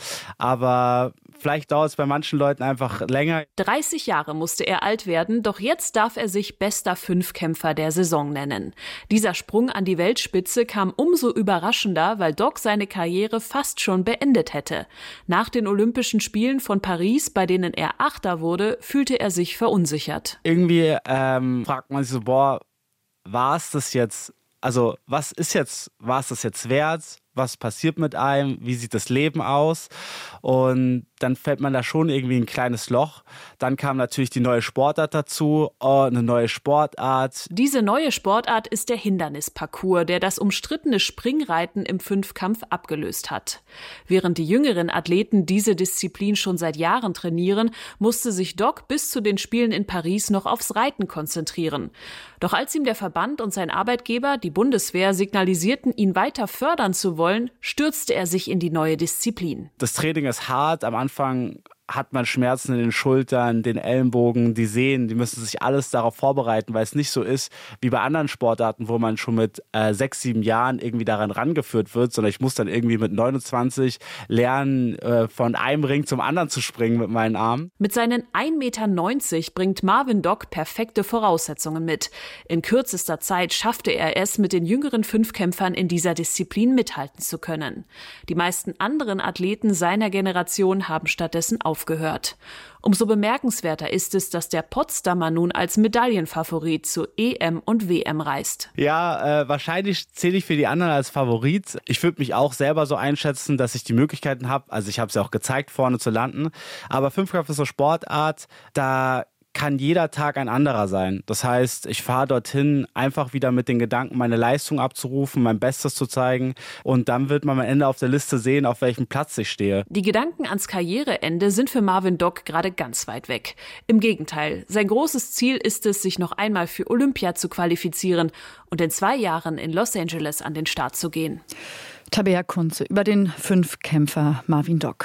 [SPEAKER 23] Aber vielleicht dauert es bei manchen Leuten einfach länger.
[SPEAKER 22] dreißig Jahre musste er alt werden, doch jetzt darf er sich bester Fünfkämpfer der Saison nennen. Dieser Sprung an die Weltspitze kam umso überraschender, weil Dock seine Karriere fast schon beendet hätte. Nach den Olympischen Spielen von Paris, bei denen er Achter wurde, fühlte er sich verunsichert.
[SPEAKER 23] Irgendwie ähm, fragt man sich so, boah, war es das jetzt, also was ist jetzt, war es das jetzt wert? Was passiert mit einem? Wie sieht das Leben aus? Und dann fällt man da schon irgendwie in ein kleines Loch. Dann kam natürlich die neue Sportart dazu, oh, eine neue Sportart.
[SPEAKER 22] Diese neue Sportart ist der Hindernisparcours, der das umstrittene Springreiten im Fünfkampf abgelöst hat. Während die jüngeren Athleten diese Disziplin schon seit Jahren trainieren, musste sich Dock bis zu den Spielen in Paris noch aufs Reiten konzentrieren. Doch als ihm der Verband und sein Arbeitgeber, die Bundeswehr, signalisierten, ihn weiter fördern zu wollen, stürzte er sich in die neue Disziplin.
[SPEAKER 23] Das Training ist hart. Am Anfang hat man Schmerzen in den Schultern, den Ellenbogen, die Sehnen. Die müssen sich alles darauf vorbereiten, weil es nicht so ist wie bei anderen Sportarten, wo man schon mit äh, sechs, sieben Jahren irgendwie daran rangeführt wird, sondern ich muss dann irgendwie mit neunundzwanzig lernen, äh, von einem Ring zum anderen zu springen mit meinen Armen.
[SPEAKER 22] Mit seinen ein Meter neunzig bringt Marvin Dock perfekte Voraussetzungen mit. In kürzester Zeit schaffte er es, mit den jüngeren Fünfkämpfern in dieser Disziplin mithalten zu können. Die meisten anderen Athleten seiner Generation haben stattdessen aufgehört. Gehört. Umso bemerkenswerter ist es, dass der Potsdamer nun als Medaillenfavorit zu E M und W M reist.
[SPEAKER 23] Ja, äh, wahrscheinlich zähle ich für die anderen als Favorit. Ich würde mich auch selber so einschätzen, dass ich die Möglichkeiten habe. Also ich habe es ja auch gezeigt, vorne zu landen. Aber Fünfkampf ist so Sportart, da kann jeder Tag ein anderer sein. Das heißt, ich fahre dorthin einfach wieder mit den Gedanken, meine Leistung abzurufen, mein Bestes zu zeigen und dann wird man am Ende auf der Liste sehen, auf welchem Platz ich stehe.
[SPEAKER 22] Die Gedanken ans Karriereende sind für Marvin Dock gerade ganz weit weg. Im Gegenteil, sein großes Ziel ist es, sich noch einmal für Olympia zu qualifizieren und in zwei Jahren in Los Angeles an den Start zu gehen.
[SPEAKER 3] Tabea Kunze über den Fünfkämpfer Marvin Dock.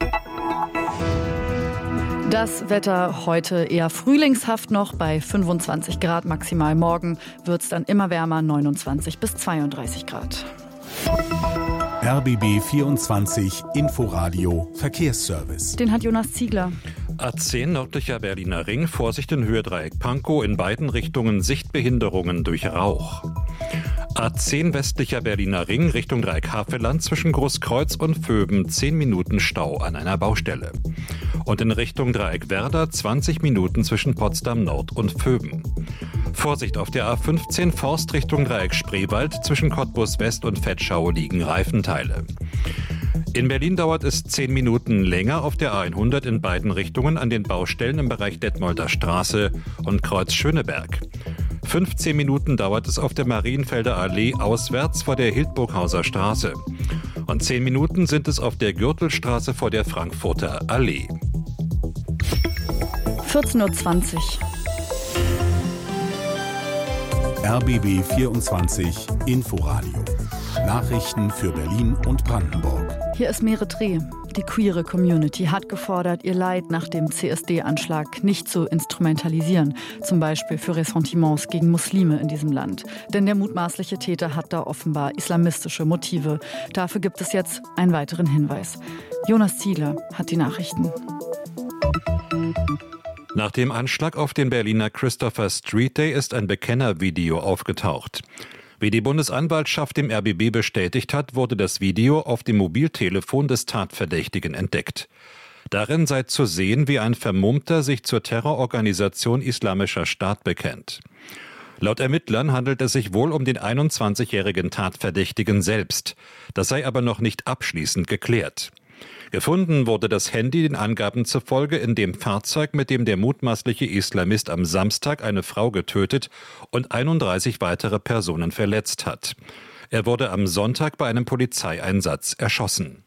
[SPEAKER 3] Das Wetter heute eher frühlingshaft noch bei fünfundzwanzig Grad maximal. Morgen wird es dann immer wärmer, neunundzwanzig bis zweiunddreißig Grad.
[SPEAKER 2] R B B vierundzwanzig Inforadio Verkehrsservice.
[SPEAKER 3] Den hat Jonas Ziegler.
[SPEAKER 1] A zehn nördlicher Berliner Ring, Vorsicht in Höhe Dreieck Pankow, in beiden Richtungen Sichtbehinderungen durch Rauch. A zehn westlicher Berliner Ring Richtung Dreieck Havelland zwischen Großkreuz und Vöben zehn Minuten Stau an einer Baustelle. Und in Richtung Dreieck Werder zwanzig Minuten zwischen Potsdam Nord und Vöben. Vorsicht auf der A fünfzehn Forst Richtung Dreieck Spreewald zwischen Cottbus West und Vetschau liegen Reifenteile. In Berlin dauert es zehn Minuten länger auf der A hundert in beiden Richtungen an den Baustellen im Bereich Detmolder Straße und Kreuz Schöneberg. fünfzehn Minuten dauert es auf der Marienfelder Allee auswärts vor der Hildburghauser Straße. Und zehn Minuten sind es auf der Gürtelstraße vor der Frankfurter Allee.
[SPEAKER 3] vierzehn Uhr zwanzig.
[SPEAKER 2] R B B vierundzwanzig Inforadio. Nachrichten für Berlin und Brandenburg.
[SPEAKER 3] Hier ist Mere Dreh. Die queere Community hat gefordert, ihr Leid nach dem C S D-Anschlag nicht zu instrumentalisieren, zum Beispiel für Ressentiments gegen Muslime in diesem Land. Denn der mutmaßliche Täter hat da offenbar islamistische Motive. Dafür gibt es jetzt einen weiteren Hinweis. Jonas Ziegler hat die Nachrichten.
[SPEAKER 1] Nach dem Anschlag auf den Berliner Christopher Street Day ist ein Bekennervideo aufgetaucht. Wie die Bundesanwaltschaft dem R B B bestätigt hat, wurde das Video auf dem Mobiltelefon des Tatverdächtigen entdeckt. Darin sei zu sehen, wie ein Vermummter sich zur Terrororganisation Islamischer Staat bekennt. Laut Ermittlern handelt es sich wohl um den einundzwanzigjährigen Tatverdächtigen selbst. Das sei aber noch nicht abschließend geklärt. Gefunden wurde das Handy den Angaben zufolge in dem Fahrzeug, mit dem der mutmaßliche Islamist am Samstag eine Frau getötet und einunddreißig weitere Personen verletzt hat. Er wurde am Sonntag bei einem Polizeieinsatz erschossen.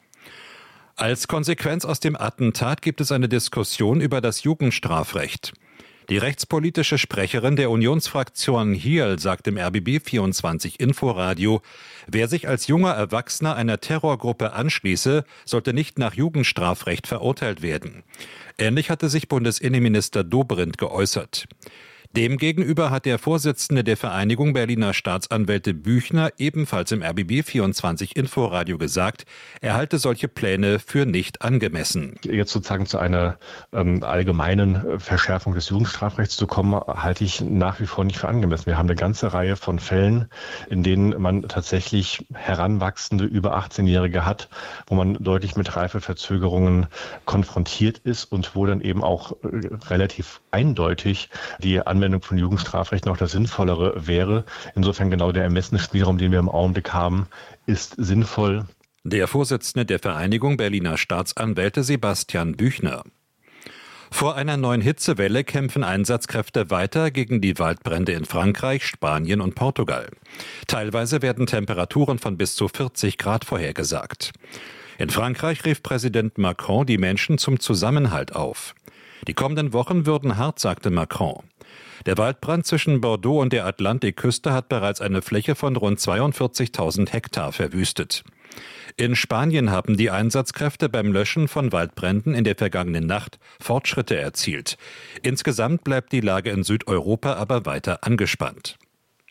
[SPEAKER 1] Als Konsequenz aus dem Attentat gibt es eine Diskussion über das Jugendstrafrecht. Die rechtspolitische Sprecherin der Unionsfraktion Hiel sagt im R B B vierundzwanzig Inforadio, wer sich als junger Erwachsener einer Terrorgruppe anschließe, sollte nicht nach Jugendstrafrecht verurteilt werden. Ähnlich hatte sich Bundesinnenminister Dobrindt geäußert. Demgegenüber hat der Vorsitzende der Vereinigung Berliner Staatsanwälte Büchner ebenfalls im R B B vierundzwanzig Inforadio gesagt, er halte solche Pläne für nicht angemessen.
[SPEAKER 4] Jetzt sozusagen zu einer ähm, allgemeinen Verschärfung des Jugendstrafrechts zu kommen, halte ich nach wie vor nicht für angemessen. Wir haben eine ganze Reihe von Fällen, in denen man tatsächlich Heranwachsende über achtzehnjährige hat, wo man deutlich mit Reifeverzögerungen konfrontiert ist und wo dann eben auch äh, relativ eindeutig die Anwendung von Jugendstrafrecht noch das Sinnvollere wäre. Insofern genau der Ermessensspielraum, den wir im Augenblick haben, ist sinnvoll.
[SPEAKER 1] Der Vorsitzende der Vereinigung Berliner Staatsanwälte Sebastian Büchner. Vor einer neuen Hitzewelle kämpfen Einsatzkräfte weiter gegen die Waldbrände in Frankreich, Spanien und Portugal. Teilweise werden Temperaturen von bis zu vierzig Grad vorhergesagt. In Frankreich rief Präsident Macron die Menschen zum Zusammenhalt auf. Die kommenden Wochen würden hart, sagte Macron. Der Waldbrand zwischen Bordeaux und der Atlantikküste hat bereits eine Fläche von rund zweiundvierzigtausend Hektar verwüstet. In Spanien haben die Einsatzkräfte beim Löschen von Waldbränden in der vergangenen Nacht Fortschritte erzielt. Insgesamt bleibt die Lage in Südeuropa aber weiter angespannt.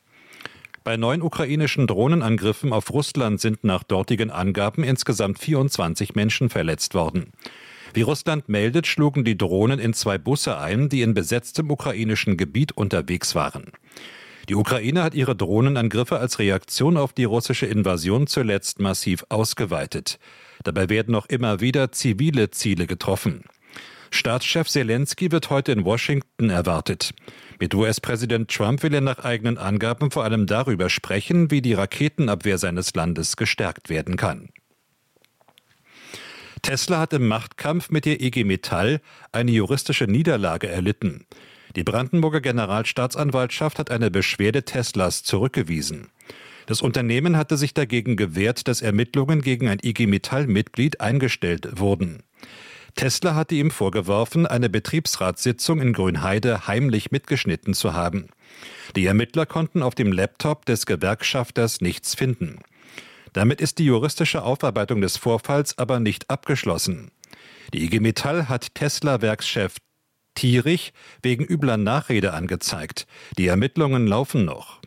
[SPEAKER 1] Bei neun ukrainischen Drohnenangriffen auf Russland sind nach dortigen Angaben insgesamt vierundzwanzig Menschen verletzt worden. Wie Russland meldet, schlugen die Drohnen in zwei Busse ein, die in besetztem ukrainischen Gebiet unterwegs waren. Die Ukraine hat ihre Drohnenangriffe als Reaktion auf die russische Invasion zuletzt massiv ausgeweitet. Dabei werden noch immer wieder zivile Ziele getroffen. Staatschef Zelensky wird heute in Washington erwartet. Mit U S-Präsident Trump will er nach eigenen Angaben vor allem darüber sprechen, wie die Raketenabwehr seines Landes gestärkt werden kann. Tesla hat im Machtkampf mit der I G Metall eine juristische Niederlage erlitten. Die Brandenburger Generalstaatsanwaltschaft hat eine Beschwerde Teslas zurückgewiesen. Das Unternehmen hatte sich dagegen gewehrt, dass Ermittlungen gegen ein I G Metall-Mitglied eingestellt wurden. Tesla hatte ihm vorgeworfen, eine Betriebsratssitzung in Grünheide heimlich mitgeschnitten zu haben. Die Ermittler konnten auf dem Laptop des Gewerkschafters nichts finden. Damit ist die juristische Aufarbeitung des Vorfalls aber nicht abgeschlossen. Die I G Metall hat Tesla-Werkschef Thierich wegen übler Nachrede angezeigt. Die Ermittlungen laufen noch.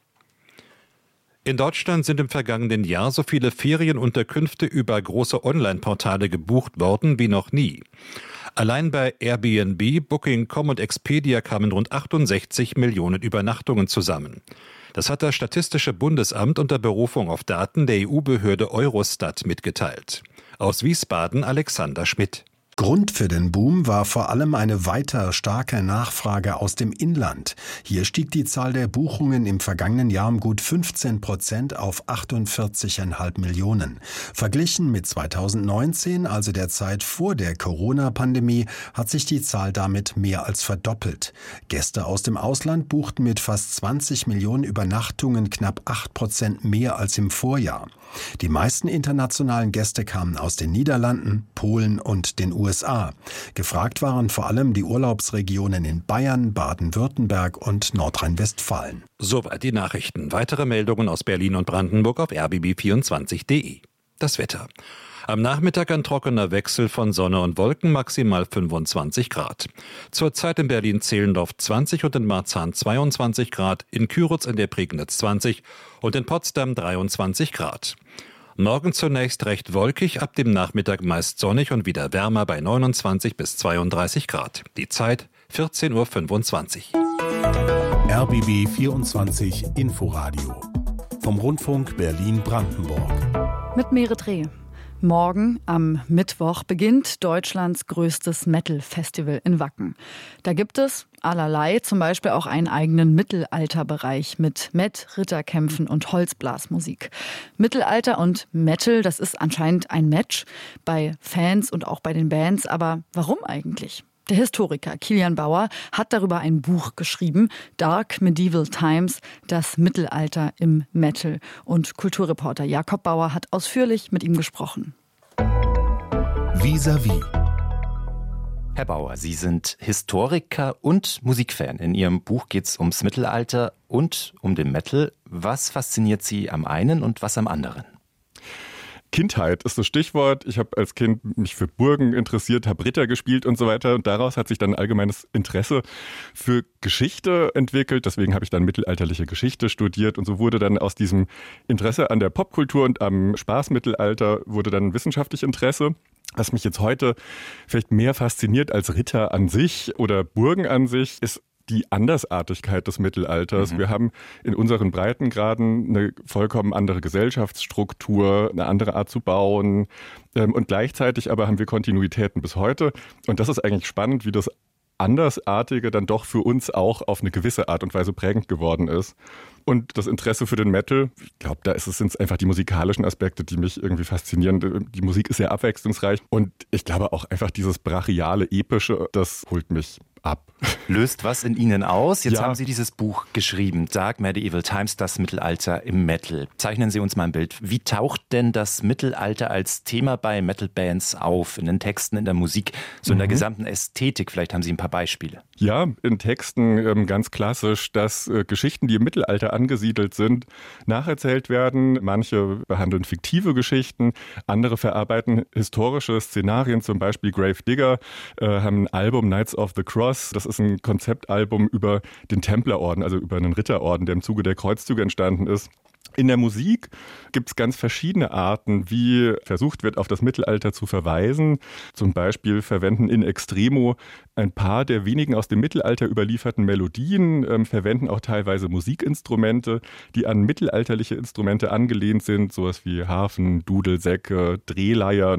[SPEAKER 1] In Deutschland sind im vergangenen Jahr so viele Ferienunterkünfte über große Online-Portale gebucht worden wie noch nie. Allein bei Airbnb, Booking Punkt com und Expedia kamen rund achtundsechzig Millionen Übernachtungen zusammen. Das hat das Statistische Bundesamt unter Berufung auf Daten der E U-Behörde Eurostat mitgeteilt. Aus Wiesbaden Alexander Schmidt.
[SPEAKER 5] Grund für den Boom war vor allem eine weiter starke Nachfrage aus dem Inland. Hier stieg die Zahl der Buchungen im vergangenen Jahr um gut fünfzehn Prozent auf achtundvierzig Komma fünf Millionen. Verglichen mit zweitausendneunzehn, also der Zeit vor der Corona-Pandemie, hat sich die Zahl damit mehr als verdoppelt. Gäste aus dem Ausland buchten mit fast zwanzig Millionen Übernachtungen knapp acht Prozent mehr als im Vorjahr. Die meisten internationalen Gäste kamen aus den Niederlanden, Polen und den U S A. Gefragt waren vor allem die Urlaubsregionen in Bayern, Baden-Württemberg und Nordrhein-Westfalen.
[SPEAKER 1] Soweit die Nachrichten. Weitere Meldungen aus Berlin und Brandenburg auf r b b vierundzwanzig punkt d e. Das Wetter. Am Nachmittag ein trockener Wechsel von Sonne und Wolken, maximal fünfundzwanzig Grad. Zurzeit in Berlin-Zehlendorf zwanzig und in Marzahn zweiundzwanzig Grad, in Küritz in der Prignitz zwanzig und in Potsdam dreiundzwanzig Grad. Morgen zunächst recht wolkig, ab dem Nachmittag meist sonnig und wieder wärmer bei neunundzwanzig bis zweiunddreißig Grad. Die Zeit vierzehn Uhr fünfundzwanzig.
[SPEAKER 2] R B B vierundzwanzig Inforadio vom Rundfunk Berlin-Brandenburg.
[SPEAKER 3] Mit Merit Reh. Morgen am Mittwoch beginnt Deutschlands größtes Metal-Festival in Wacken. Da gibt es allerlei, zum Beispiel auch einen eigenen Mittelalterbereich mit Met, Ritterkämpfen und Holzblasmusik. Mittelalter und Metal, das ist anscheinend ein Match bei Fans und auch bei den Bands. Aber warum eigentlich? Der Historiker Kilian Bauer hat darüber ein Buch geschrieben, Dark Medieval Times, das Mittelalter im Metal. Und Kulturreporter Jakob Bauer hat ausführlich mit ihm gesprochen.
[SPEAKER 2] Vis-à-vis.
[SPEAKER 6] Herr Bauer, Sie sind Historiker und Musikfan. In Ihrem Buch geht es ums Mittelalter und um den Metal. Was fasziniert Sie am einen und was am anderen?
[SPEAKER 7] Kindheit ist das Stichwort. Ich habe als Kind mich für Burgen interessiert, habe Ritter gespielt und so weiter. Und daraus hat sich dann ein allgemeines Interesse für Geschichte entwickelt. Deswegen habe ich dann mittelalterliche Geschichte studiert. Und so wurde dann aus diesem Interesse an der Popkultur und am Spaßmittelalter wurde dann wissenschaftlich Interesse. Was mich jetzt heute vielleicht mehr fasziniert als Ritter an sich oder Burgen an sich, ist die Andersartigkeit des Mittelalters. Mhm. Wir haben in unseren Breitengraden eine vollkommen andere Gesellschaftsstruktur, eine andere Art zu bauen ähm, und gleichzeitig aber haben wir Kontinuitäten bis heute. Und das ist eigentlich spannend, wie das Andersartige dann doch für uns auch auf eine gewisse Art und Weise prägend geworden ist. Und das Interesse für den Metal, ich glaube, da ist es sind einfach die musikalischen Aspekte, die mich irgendwie faszinieren. Die Musik ist sehr abwechslungsreich und ich glaube auch einfach dieses brachiale, epische, das holt mich ab.
[SPEAKER 6] Löst was in Ihnen aus? Jetzt
[SPEAKER 7] Ja.
[SPEAKER 6] haben Sie dieses Buch geschrieben, Dark Medieval Times, das Mittelalter im Metal. Zeichnen Sie uns mal ein Bild. Wie taucht denn das Mittelalter als Thema bei Metal-Bands auf? In den Texten, in der Musik, so in der
[SPEAKER 7] Mhm.
[SPEAKER 6] gesamten Ästhetik? Vielleicht haben Sie ein paar Beispiele.
[SPEAKER 7] Ja, in Texten ähm, ganz klassisch, dass äh, Geschichten, die im Mittelalter angesiedelt sind, nacherzählt werden. Manche behandeln fiktive Geschichten, andere verarbeiten historische Szenarien, zum Beispiel Grave Digger äh, haben ein Album Knights of the Cross. Das ist ein Konzeptalbum über den Templerorden, also über einen Ritterorden, der im Zuge der Kreuzzüge entstanden ist. In der Musik gibt es ganz verschiedene Arten, wie versucht wird, auf das Mittelalter zu verweisen. Zum Beispiel verwenden in extremo ein paar der wenigen aus dem Mittelalter überlieferten Melodien, ähm, verwenden auch teilweise Musikinstrumente, die an mittelalterliche Instrumente angelehnt sind, sowas wie Harfen, Dudelsäcke, Drehleiern.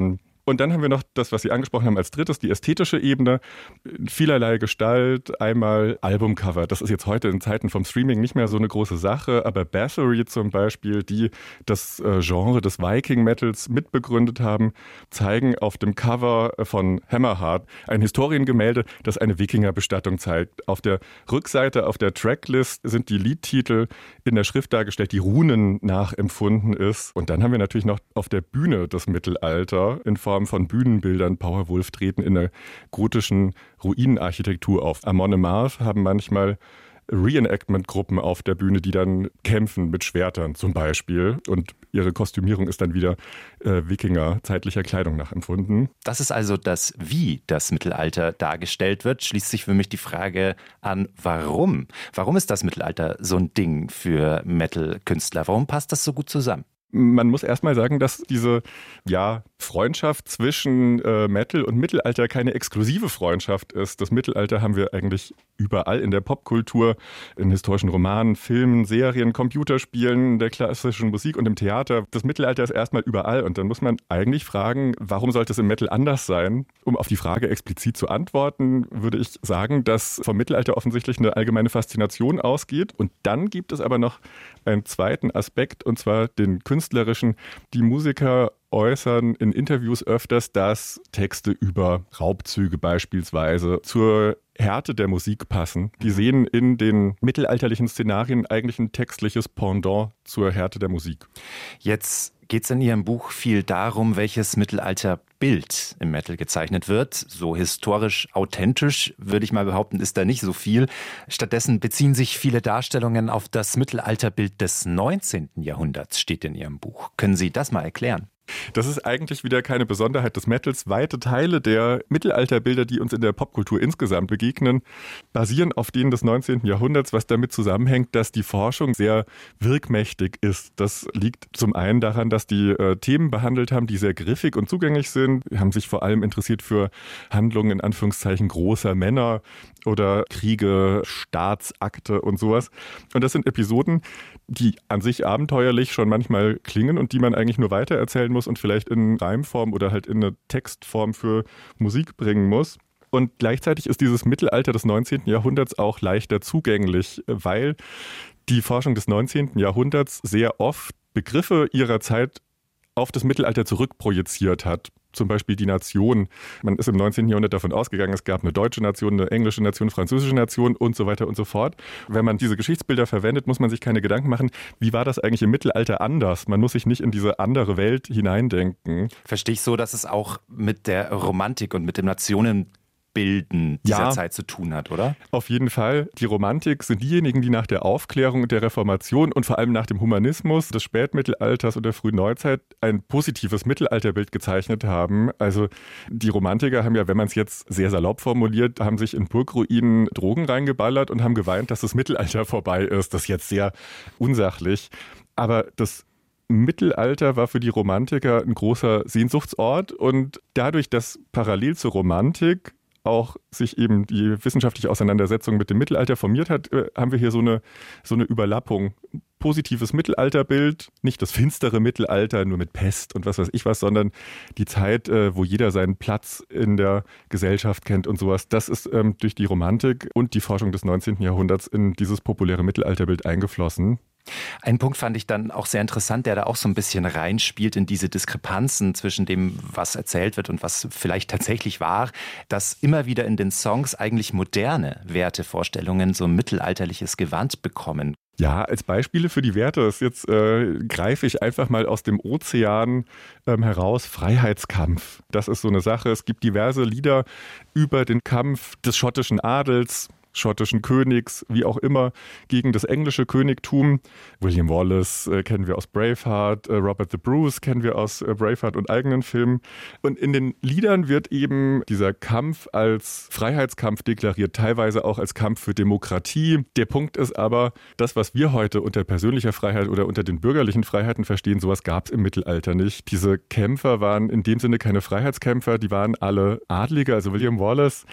[SPEAKER 7] Und dann haben wir noch das, was Sie angesprochen haben als drittes, die ästhetische Ebene. Vielerlei Gestalt, einmal Albumcover. Das ist jetzt heute in Zeiten vom Streaming nicht mehr so eine große Sache, aber Bathory zum Beispiel, die das Genre des Viking-Metals mitbegründet haben, zeigen auf dem Cover von Hammerheart ein Historiengemälde, das eine Wikingerbestattung zeigt. Auf der Rückseite, auf der Tracklist sind die Liedtitel in der Schrift dargestellt, die Runen nachempfunden ist. Und dann haben wir natürlich noch auf der Bühne das Mittelalter in Form von Bühnenbildern. Powerwolf treten in der gotischen Ruinenarchitektur auf. Amon Amarth haben manchmal Reenactment-Gruppen auf der Bühne, die dann kämpfen mit Schwertern zum Beispiel. Und ihre Kostümierung ist dann wieder äh, Wikinger zeitlicher Kleidung nachempfunden.
[SPEAKER 6] Das ist also das, wie das Mittelalter dargestellt wird. Schließt sich für mich die Frage an, warum? Warum ist das Mittelalter so ein Ding für Metal-Künstler? Warum passt das so gut zusammen?
[SPEAKER 7] Man muss erstmal sagen, dass diese ja, Freundschaft zwischen äh, Metal und Mittelalter keine exklusive Freundschaft ist. Das Mittelalter haben wir eigentlich überall in der Popkultur, in historischen Romanen, Filmen, Serien, Computerspielen, der klassischen Musik und im Theater. Das Mittelalter ist erstmal überall und dann muss man eigentlich fragen, warum sollte es im Metal anders sein? Um auf die Frage explizit zu antworten, würde ich sagen, dass vom Mittelalter offensichtlich eine allgemeine Faszination ausgeht. Und dann gibt es aber noch einen zweiten Aspekt, und zwar den künstlerischen. Die Musiker äußern in Interviews öfters, dass Texte über Raubzüge beispielsweise zur Härte der Musik passen. Die sehen in den mittelalterlichen Szenarien eigentlich ein textliches Pendant zur Härte der Musik.
[SPEAKER 6] Jetzt geht es in Ihrem Buch viel darum, welches Mittelalterbild im Metal gezeichnet wird. So historisch authentisch, würde ich mal behaupten, ist da nicht so viel. Stattdessen beziehen sich viele Darstellungen auf das Mittelalterbild des neunzehnten Jahrhunderts, steht in Ihrem Buch. Können Sie das mal erklären?
[SPEAKER 7] Das ist eigentlich wieder keine Besonderheit des Metals. Weite Teile der Mittelalterbilder, die uns in der Popkultur insgesamt begegnen, basieren auf denen des neunzehnten Jahrhunderts, was damit zusammenhängt, dass die Forschung sehr wirkmächtig ist. Das liegt zum einen daran, dass die äh, Themen behandelt haben, die sehr griffig und zugänglich sind, haben sich vor allem interessiert für Handlungen in Anführungszeichen großer Männer oder Kriege, Staatsakte und sowas. Und das sind Episoden, die an sich abenteuerlich schon manchmal klingen und die man eigentlich nur weitererzählen muss und vielleicht in Reimform oder halt in eine Textform für Musik bringen muss. Und gleichzeitig ist dieses Mittelalter des neunzehnten Jahrhunderts auch leichter zugänglich, weil die Forschung des neunzehnten Jahrhunderts sehr oft Begriffe ihrer Zeit auf das Mittelalter zurückprojiziert hat. Zum Beispiel die Nation. Man ist im neunzehnten Jahrhundert davon ausgegangen, es gab eine deutsche Nation, eine englische Nation, eine französische Nation und so weiter und so fort. Wenn man diese Geschichtsbilder verwendet, muss man sich keine Gedanken machen, wie war das eigentlich im Mittelalter anders? Man muss sich nicht in diese andere Welt hineindenken.
[SPEAKER 6] Verstehe ich so, dass es auch mit der Romantik und mit dem Nationen Bilden dieser ja, Zeit zu tun hat, oder?
[SPEAKER 7] Auf jeden Fall. Die Romantik sind diejenigen, die nach der Aufklärung und der Reformation und vor allem nach dem Humanismus des Spätmittelalters und der frühen Neuzeit ein positives Mittelalterbild gezeichnet haben. Also die Romantiker haben ja, wenn man es jetzt sehr salopp formuliert, haben sich in Burgruinen Drogen reingeballert und haben geweint, dass das Mittelalter vorbei ist. Das ist jetzt sehr unsachlich. Aber das Mittelalter war für die Romantiker ein großer Sehnsuchtsort und dadurch, dass parallel zur Romantik auch sich eben die wissenschaftliche Auseinandersetzung mit dem Mittelalter formiert hat, haben wir hier so eine, so eine Überlappung. Positives Mittelalterbild, nicht das finstere Mittelalter, nur mit Pest und was weiß ich was, sondern die Zeit, wo jeder seinen Platz in der Gesellschaft kennt und sowas. Das ist ähm, durch die Romantik und die Forschung des neunzehnten Jahrhunderts in dieses populäre Mittelalterbild eingeflossen.
[SPEAKER 6] Ein Punkt fand ich dann auch sehr interessant, der da auch so ein bisschen reinspielt in diese Diskrepanzen zwischen dem, was erzählt wird und was vielleicht tatsächlich war, dass immer wieder in den Songs eigentlich moderne Wertevorstellungen so ein mittelalterliches Gewand bekommen.
[SPEAKER 7] Ja, als Beispiele für die Werte ist jetzt äh, greife ich einfach mal aus dem Ozean ähm, heraus Freiheitskampf. Das ist so eine Sache. Es gibt diverse Lieder über den Kampf des schottischen Adels, schottischen Königs, wie auch immer, gegen das englische Königtum. William Wallace äh, kennen wir aus Braveheart, äh, Robert the Bruce kennen wir aus äh, Braveheart und eigenen Filmen. Und in den Liedern wird eben dieser Kampf als Freiheitskampf deklariert, teilweise auch als Kampf für Demokratie. Der Punkt ist aber, das, was wir heute unter persönlicher Freiheit oder unter den bürgerlichen Freiheiten verstehen, sowas gab es im Mittelalter nicht. Diese Kämpfer waren in dem Sinne keine Freiheitskämpfer, die waren alle Adlige, also William Wallace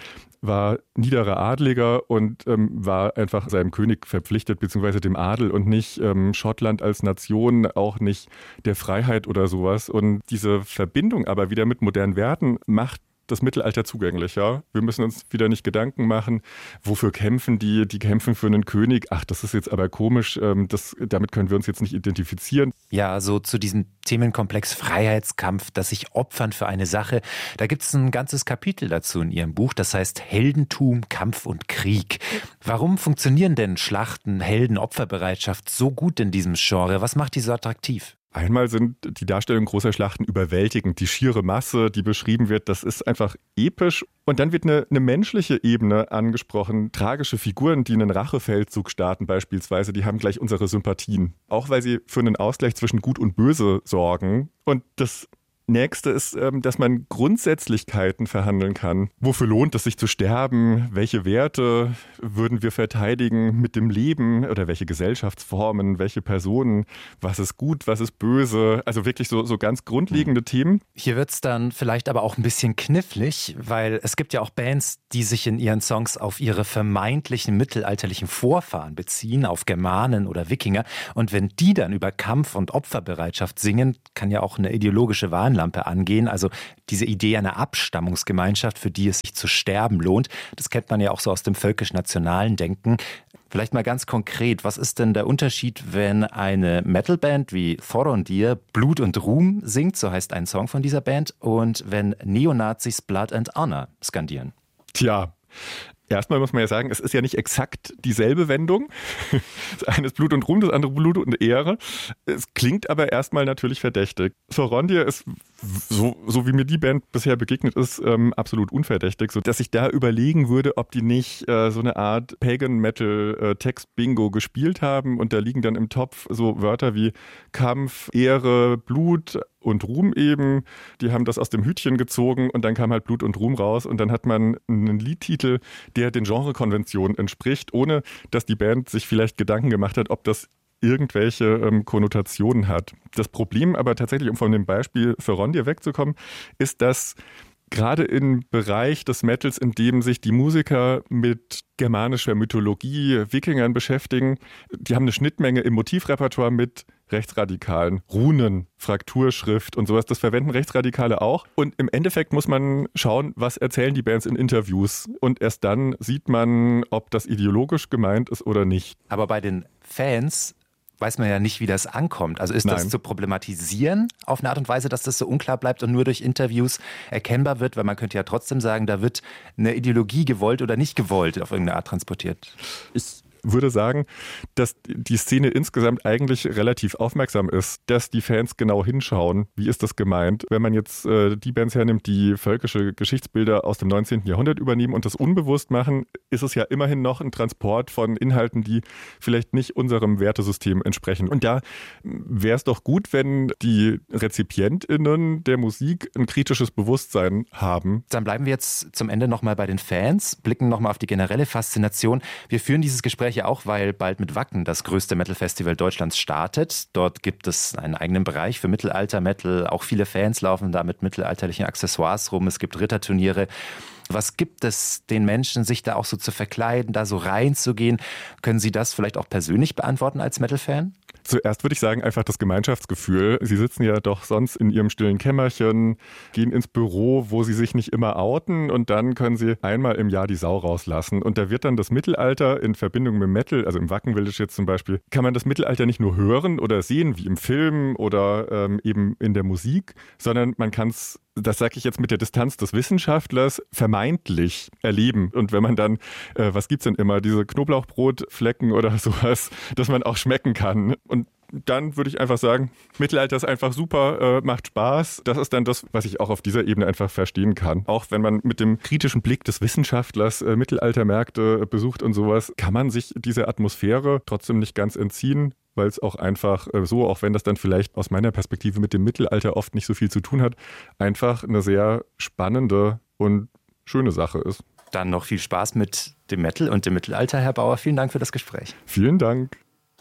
[SPEAKER 7] war niederer Adliger und ähm, war einfach seinem König verpflichtet, beziehungsweise dem Adel und nicht ähm, Schottland als Nation, auch nicht der Freiheit oder sowas. Und diese Verbindung aber wieder mit modernen Werten macht das Mittelalter zugänglicher. Wir müssen uns wieder nicht Gedanken machen, wofür kämpfen die? Die kämpfen für einen König. Ach, das ist jetzt aber komisch. Das, damit können wir uns jetzt nicht identifizieren.
[SPEAKER 6] Ja, so zu diesem Themenkomplex Freiheitskampf, das sich opfern für eine Sache. Da gibt es ein ganzes Kapitel dazu in Ihrem Buch. Das heißt Heldentum, Kampf und Krieg. Warum funktionieren denn Schlachten, Helden, Opferbereitschaft so gut in diesem Genre? Was macht die so attraktiv?
[SPEAKER 7] Einmal sind die Darstellungen großer Schlachten überwältigend. Die schiere Masse, die beschrieben wird, das ist einfach episch. Und dann wird eine, eine menschliche Ebene angesprochen. Tragische Figuren, die einen Rachefeldzug starten beispielsweise, die haben gleich unsere Sympathien. Auch weil sie für einen Ausgleich zwischen Gut und Böse sorgen. Und das Nächste ist, dass man Grundsätzlichkeiten verhandeln kann. Wofür lohnt es sich zu sterben? Welche Werte würden wir verteidigen mit dem Leben? Oder welche Gesellschaftsformen, welche Personen? Was ist gut, was ist böse? Also wirklich so, so ganz grundlegende mhm. Themen.
[SPEAKER 6] Hier wird es dann vielleicht aber auch ein bisschen knifflig, weil es gibt ja auch Bands, die sich in ihren Songs auf ihre vermeintlichen mittelalterlichen Vorfahren beziehen, auf Germanen oder Wikinger. Und wenn die dann über Kampf und Opferbereitschaft singen, kann ja auch eine ideologische Warnlampe angehen. Also diese Idee einer Abstammungsgemeinschaft, für die es sich zu sterben lohnt, das kennt man ja auch so aus dem völkisch-nationalen Denken. Vielleicht mal ganz konkret, was ist denn der Unterschied, wenn eine Metalband wie Þorondir Blut und Ruhm singt, so heißt ein Song von dieser Band, und wenn Neonazis Blood and Honor skandieren?
[SPEAKER 7] Tja, erstmal muss man ja sagen, es ist ja nicht exakt dieselbe Wendung. Das eine ist Blut und Ruhm, das andere Blut und Ehre. Es klingt aber erstmal natürlich verdächtig. Þorondir ist, so, so wie mir die Band bisher begegnet ist, ähm, absolut unverdächtig, sodass ich da überlegen würde, ob die nicht äh, so eine Art Pagan-Metal-Text-Bingo gespielt haben und da liegen dann im Topf so Wörter wie Kampf, Ehre, Blut und Ruhm eben. Die haben das aus dem Hütchen gezogen und dann kam halt Blut und Ruhm raus und dann hat man einen Liedtitel, der den Genrekonventionen entspricht, ohne dass die Band sich vielleicht Gedanken gemacht hat, ob das irgendwelche ähm, Konnotationen hat. Das Problem aber tatsächlich, um von dem Beispiel Þorondir wegzukommen, ist, dass gerade im Bereich des Metals, in dem sich die Musiker mit germanischer Mythologie, Wikingern beschäftigen, die haben eine Schnittmenge im Motivrepertoire mit Rechtsradikalen, Runen, Frakturschrift und sowas. Das verwenden Rechtsradikale auch. Und im Endeffekt muss man schauen, was erzählen die Bands in Interviews. Und erst dann sieht man, ob das ideologisch gemeint ist oder nicht.
[SPEAKER 6] Aber bei den Fans weiß man ja nicht, wie das ankommt. Also ist
[SPEAKER 7] Nein.
[SPEAKER 6] das zu problematisieren auf eine Art und Weise, dass das so unklar bleibt und nur durch Interviews erkennbar wird? Weil man könnte ja trotzdem sagen, da wird eine Ideologie gewollt oder nicht gewollt auf irgendeine Art transportiert.
[SPEAKER 7] Ich würde sagen, dass die Szene insgesamt eigentlich relativ aufmerksam ist, dass die Fans genau hinschauen, wie ist das gemeint. Wenn man jetzt äh, die Bands hernimmt, die völkische Geschichtsbilder aus dem neunzehnten Jahrhundert übernehmen und das unbewusst machen, ist es ja immerhin noch ein Transport von Inhalten, die vielleicht nicht unserem Wertesystem entsprechen. Und da wäre es doch gut, wenn die RezipientInnen der Musik ein kritisches Bewusstsein haben.
[SPEAKER 6] Dann bleiben wir jetzt zum Ende nochmal bei den Fans, blicken nochmal auf die generelle Faszination. Wir führen dieses Gespräch ja auch, weil bald mit Wacken das größte Metal-Festival Deutschlands startet. Dort gibt es einen eigenen Bereich für Mittelalter-Metal. Auch viele Fans laufen da mit mittelalterlichen Accessoires rum. Es gibt Ritterturniere. Was gibt es den Menschen, sich da auch so zu verkleiden, da so reinzugehen? Können Sie das vielleicht auch persönlich beantworten als Metal-Fan?
[SPEAKER 7] Zuerst würde ich sagen, einfach das Gemeinschaftsgefühl. Sie sitzen ja doch sonst in Ihrem stillen Kämmerchen, gehen ins Büro, wo Sie sich nicht immer outen und dann können Sie einmal im Jahr die Sau rauslassen. Und da wird dann das Mittelalter in Verbindung mit Metal, also im Wacken Village jetzt zum Beispiel, kann man das Mittelalter nicht nur hören oder sehen, wie im Film oder ähm, eben in der Musik, sondern man kann es, das sage ich jetzt mit der Distanz des Wissenschaftlers, vermeintlich erleben. Und wenn man dann, äh, was gibt's denn immer, diese Knoblauchbrotflecken oder sowas, dass man auch schmecken kann. Und dann würde ich einfach sagen, Mittelalter ist einfach super, äh, macht Spaß. Das ist dann das, was ich auch auf dieser Ebene einfach verstehen kann. Auch wenn man mit dem kritischen Blick des Wissenschaftlers äh, Mittelaltermärkte äh, besucht und sowas, kann man sich dieser Atmosphäre trotzdem nicht ganz entziehen, weil es auch einfach äh, so, auch wenn das dann vielleicht aus meiner Perspektive mit dem Mittelalter oft nicht so viel zu tun hat, einfach eine sehr spannende und schöne Sache ist.
[SPEAKER 6] Dann noch viel Spaß mit dem Metal und dem Mittelalter, Herr Bauer. Vielen Dank für das Gespräch.
[SPEAKER 7] Vielen Dank.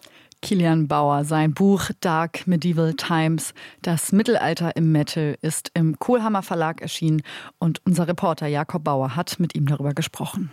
[SPEAKER 3] Kilian Bauer, sein Buch Dark Medieval Times, das Mittelalter im Metal, ist im Kohlhammer Verlag erschienen und unser Reporter Jakob Bauer hat mit ihm darüber gesprochen.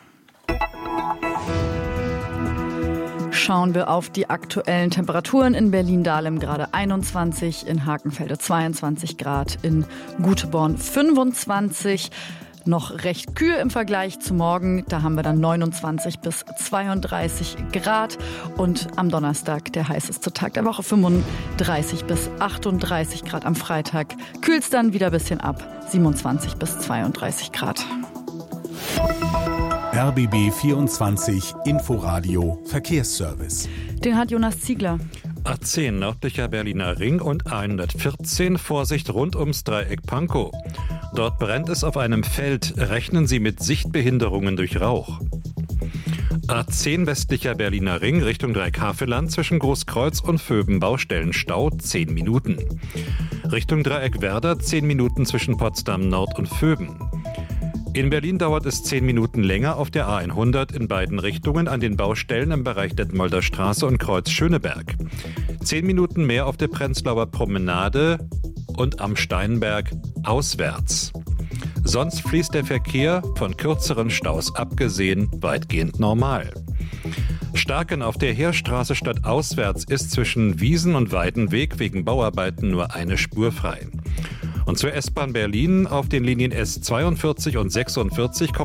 [SPEAKER 3] Schauen wir auf die aktuellen Temperaturen. In Berlin-Dahlem gerade einundzwanzig, in Hakenfelde zweiundzwanzig Grad, in Guteborn fünfundzwanzig. Noch recht kühl im Vergleich zu morgen. Da haben wir dann neunundzwanzig bis zweiunddreißig Grad. Und am Donnerstag der heißeste Tag der Woche, fünfunddreißig bis achtunddreißig Grad am Freitag. Kühlt es dann wieder ein bisschen ab, siebenundzwanzig bis zweiunddreißig Grad.
[SPEAKER 2] R B B vierundzwanzig Inforadio Verkehrsservice.
[SPEAKER 3] Den hat Jonas Ziegler.
[SPEAKER 1] A zehn nördlicher Berliner Ring und hundertvierzehn Vorsicht rund ums Dreieck Pankow. Dort brennt es auf einem Feld. Rechnen Sie mit Sichtbehinderungen durch Rauch. A zehn westlicher Berliner Ring Richtung Dreieck-Havelland zwischen Großkreuz und Vöben Baustellenstau zehn Minuten. Richtung Dreieck Werder zehn Minuten zwischen Potsdam Nord und Vöben. In Berlin dauert es zehn Minuten länger auf der A hundert in beiden Richtungen an den Baustellen im Bereich Detmolder Straße und Kreuz Schöneberg. zehn Minuten mehr auf der Prenzlauer Promenade und am Steinberg auswärts. Sonst fließt der Verkehr, von kürzeren Staus abgesehen, weitgehend normal. Starken auf der Heerstraße statt auswärts ist zwischen Wiesen und Weidenweg wegen Bauarbeiten nur eine Spur frei. Und zur S-Bahn Berlin auf den Linien S zweiundvierzig und sechsundvierzig kommt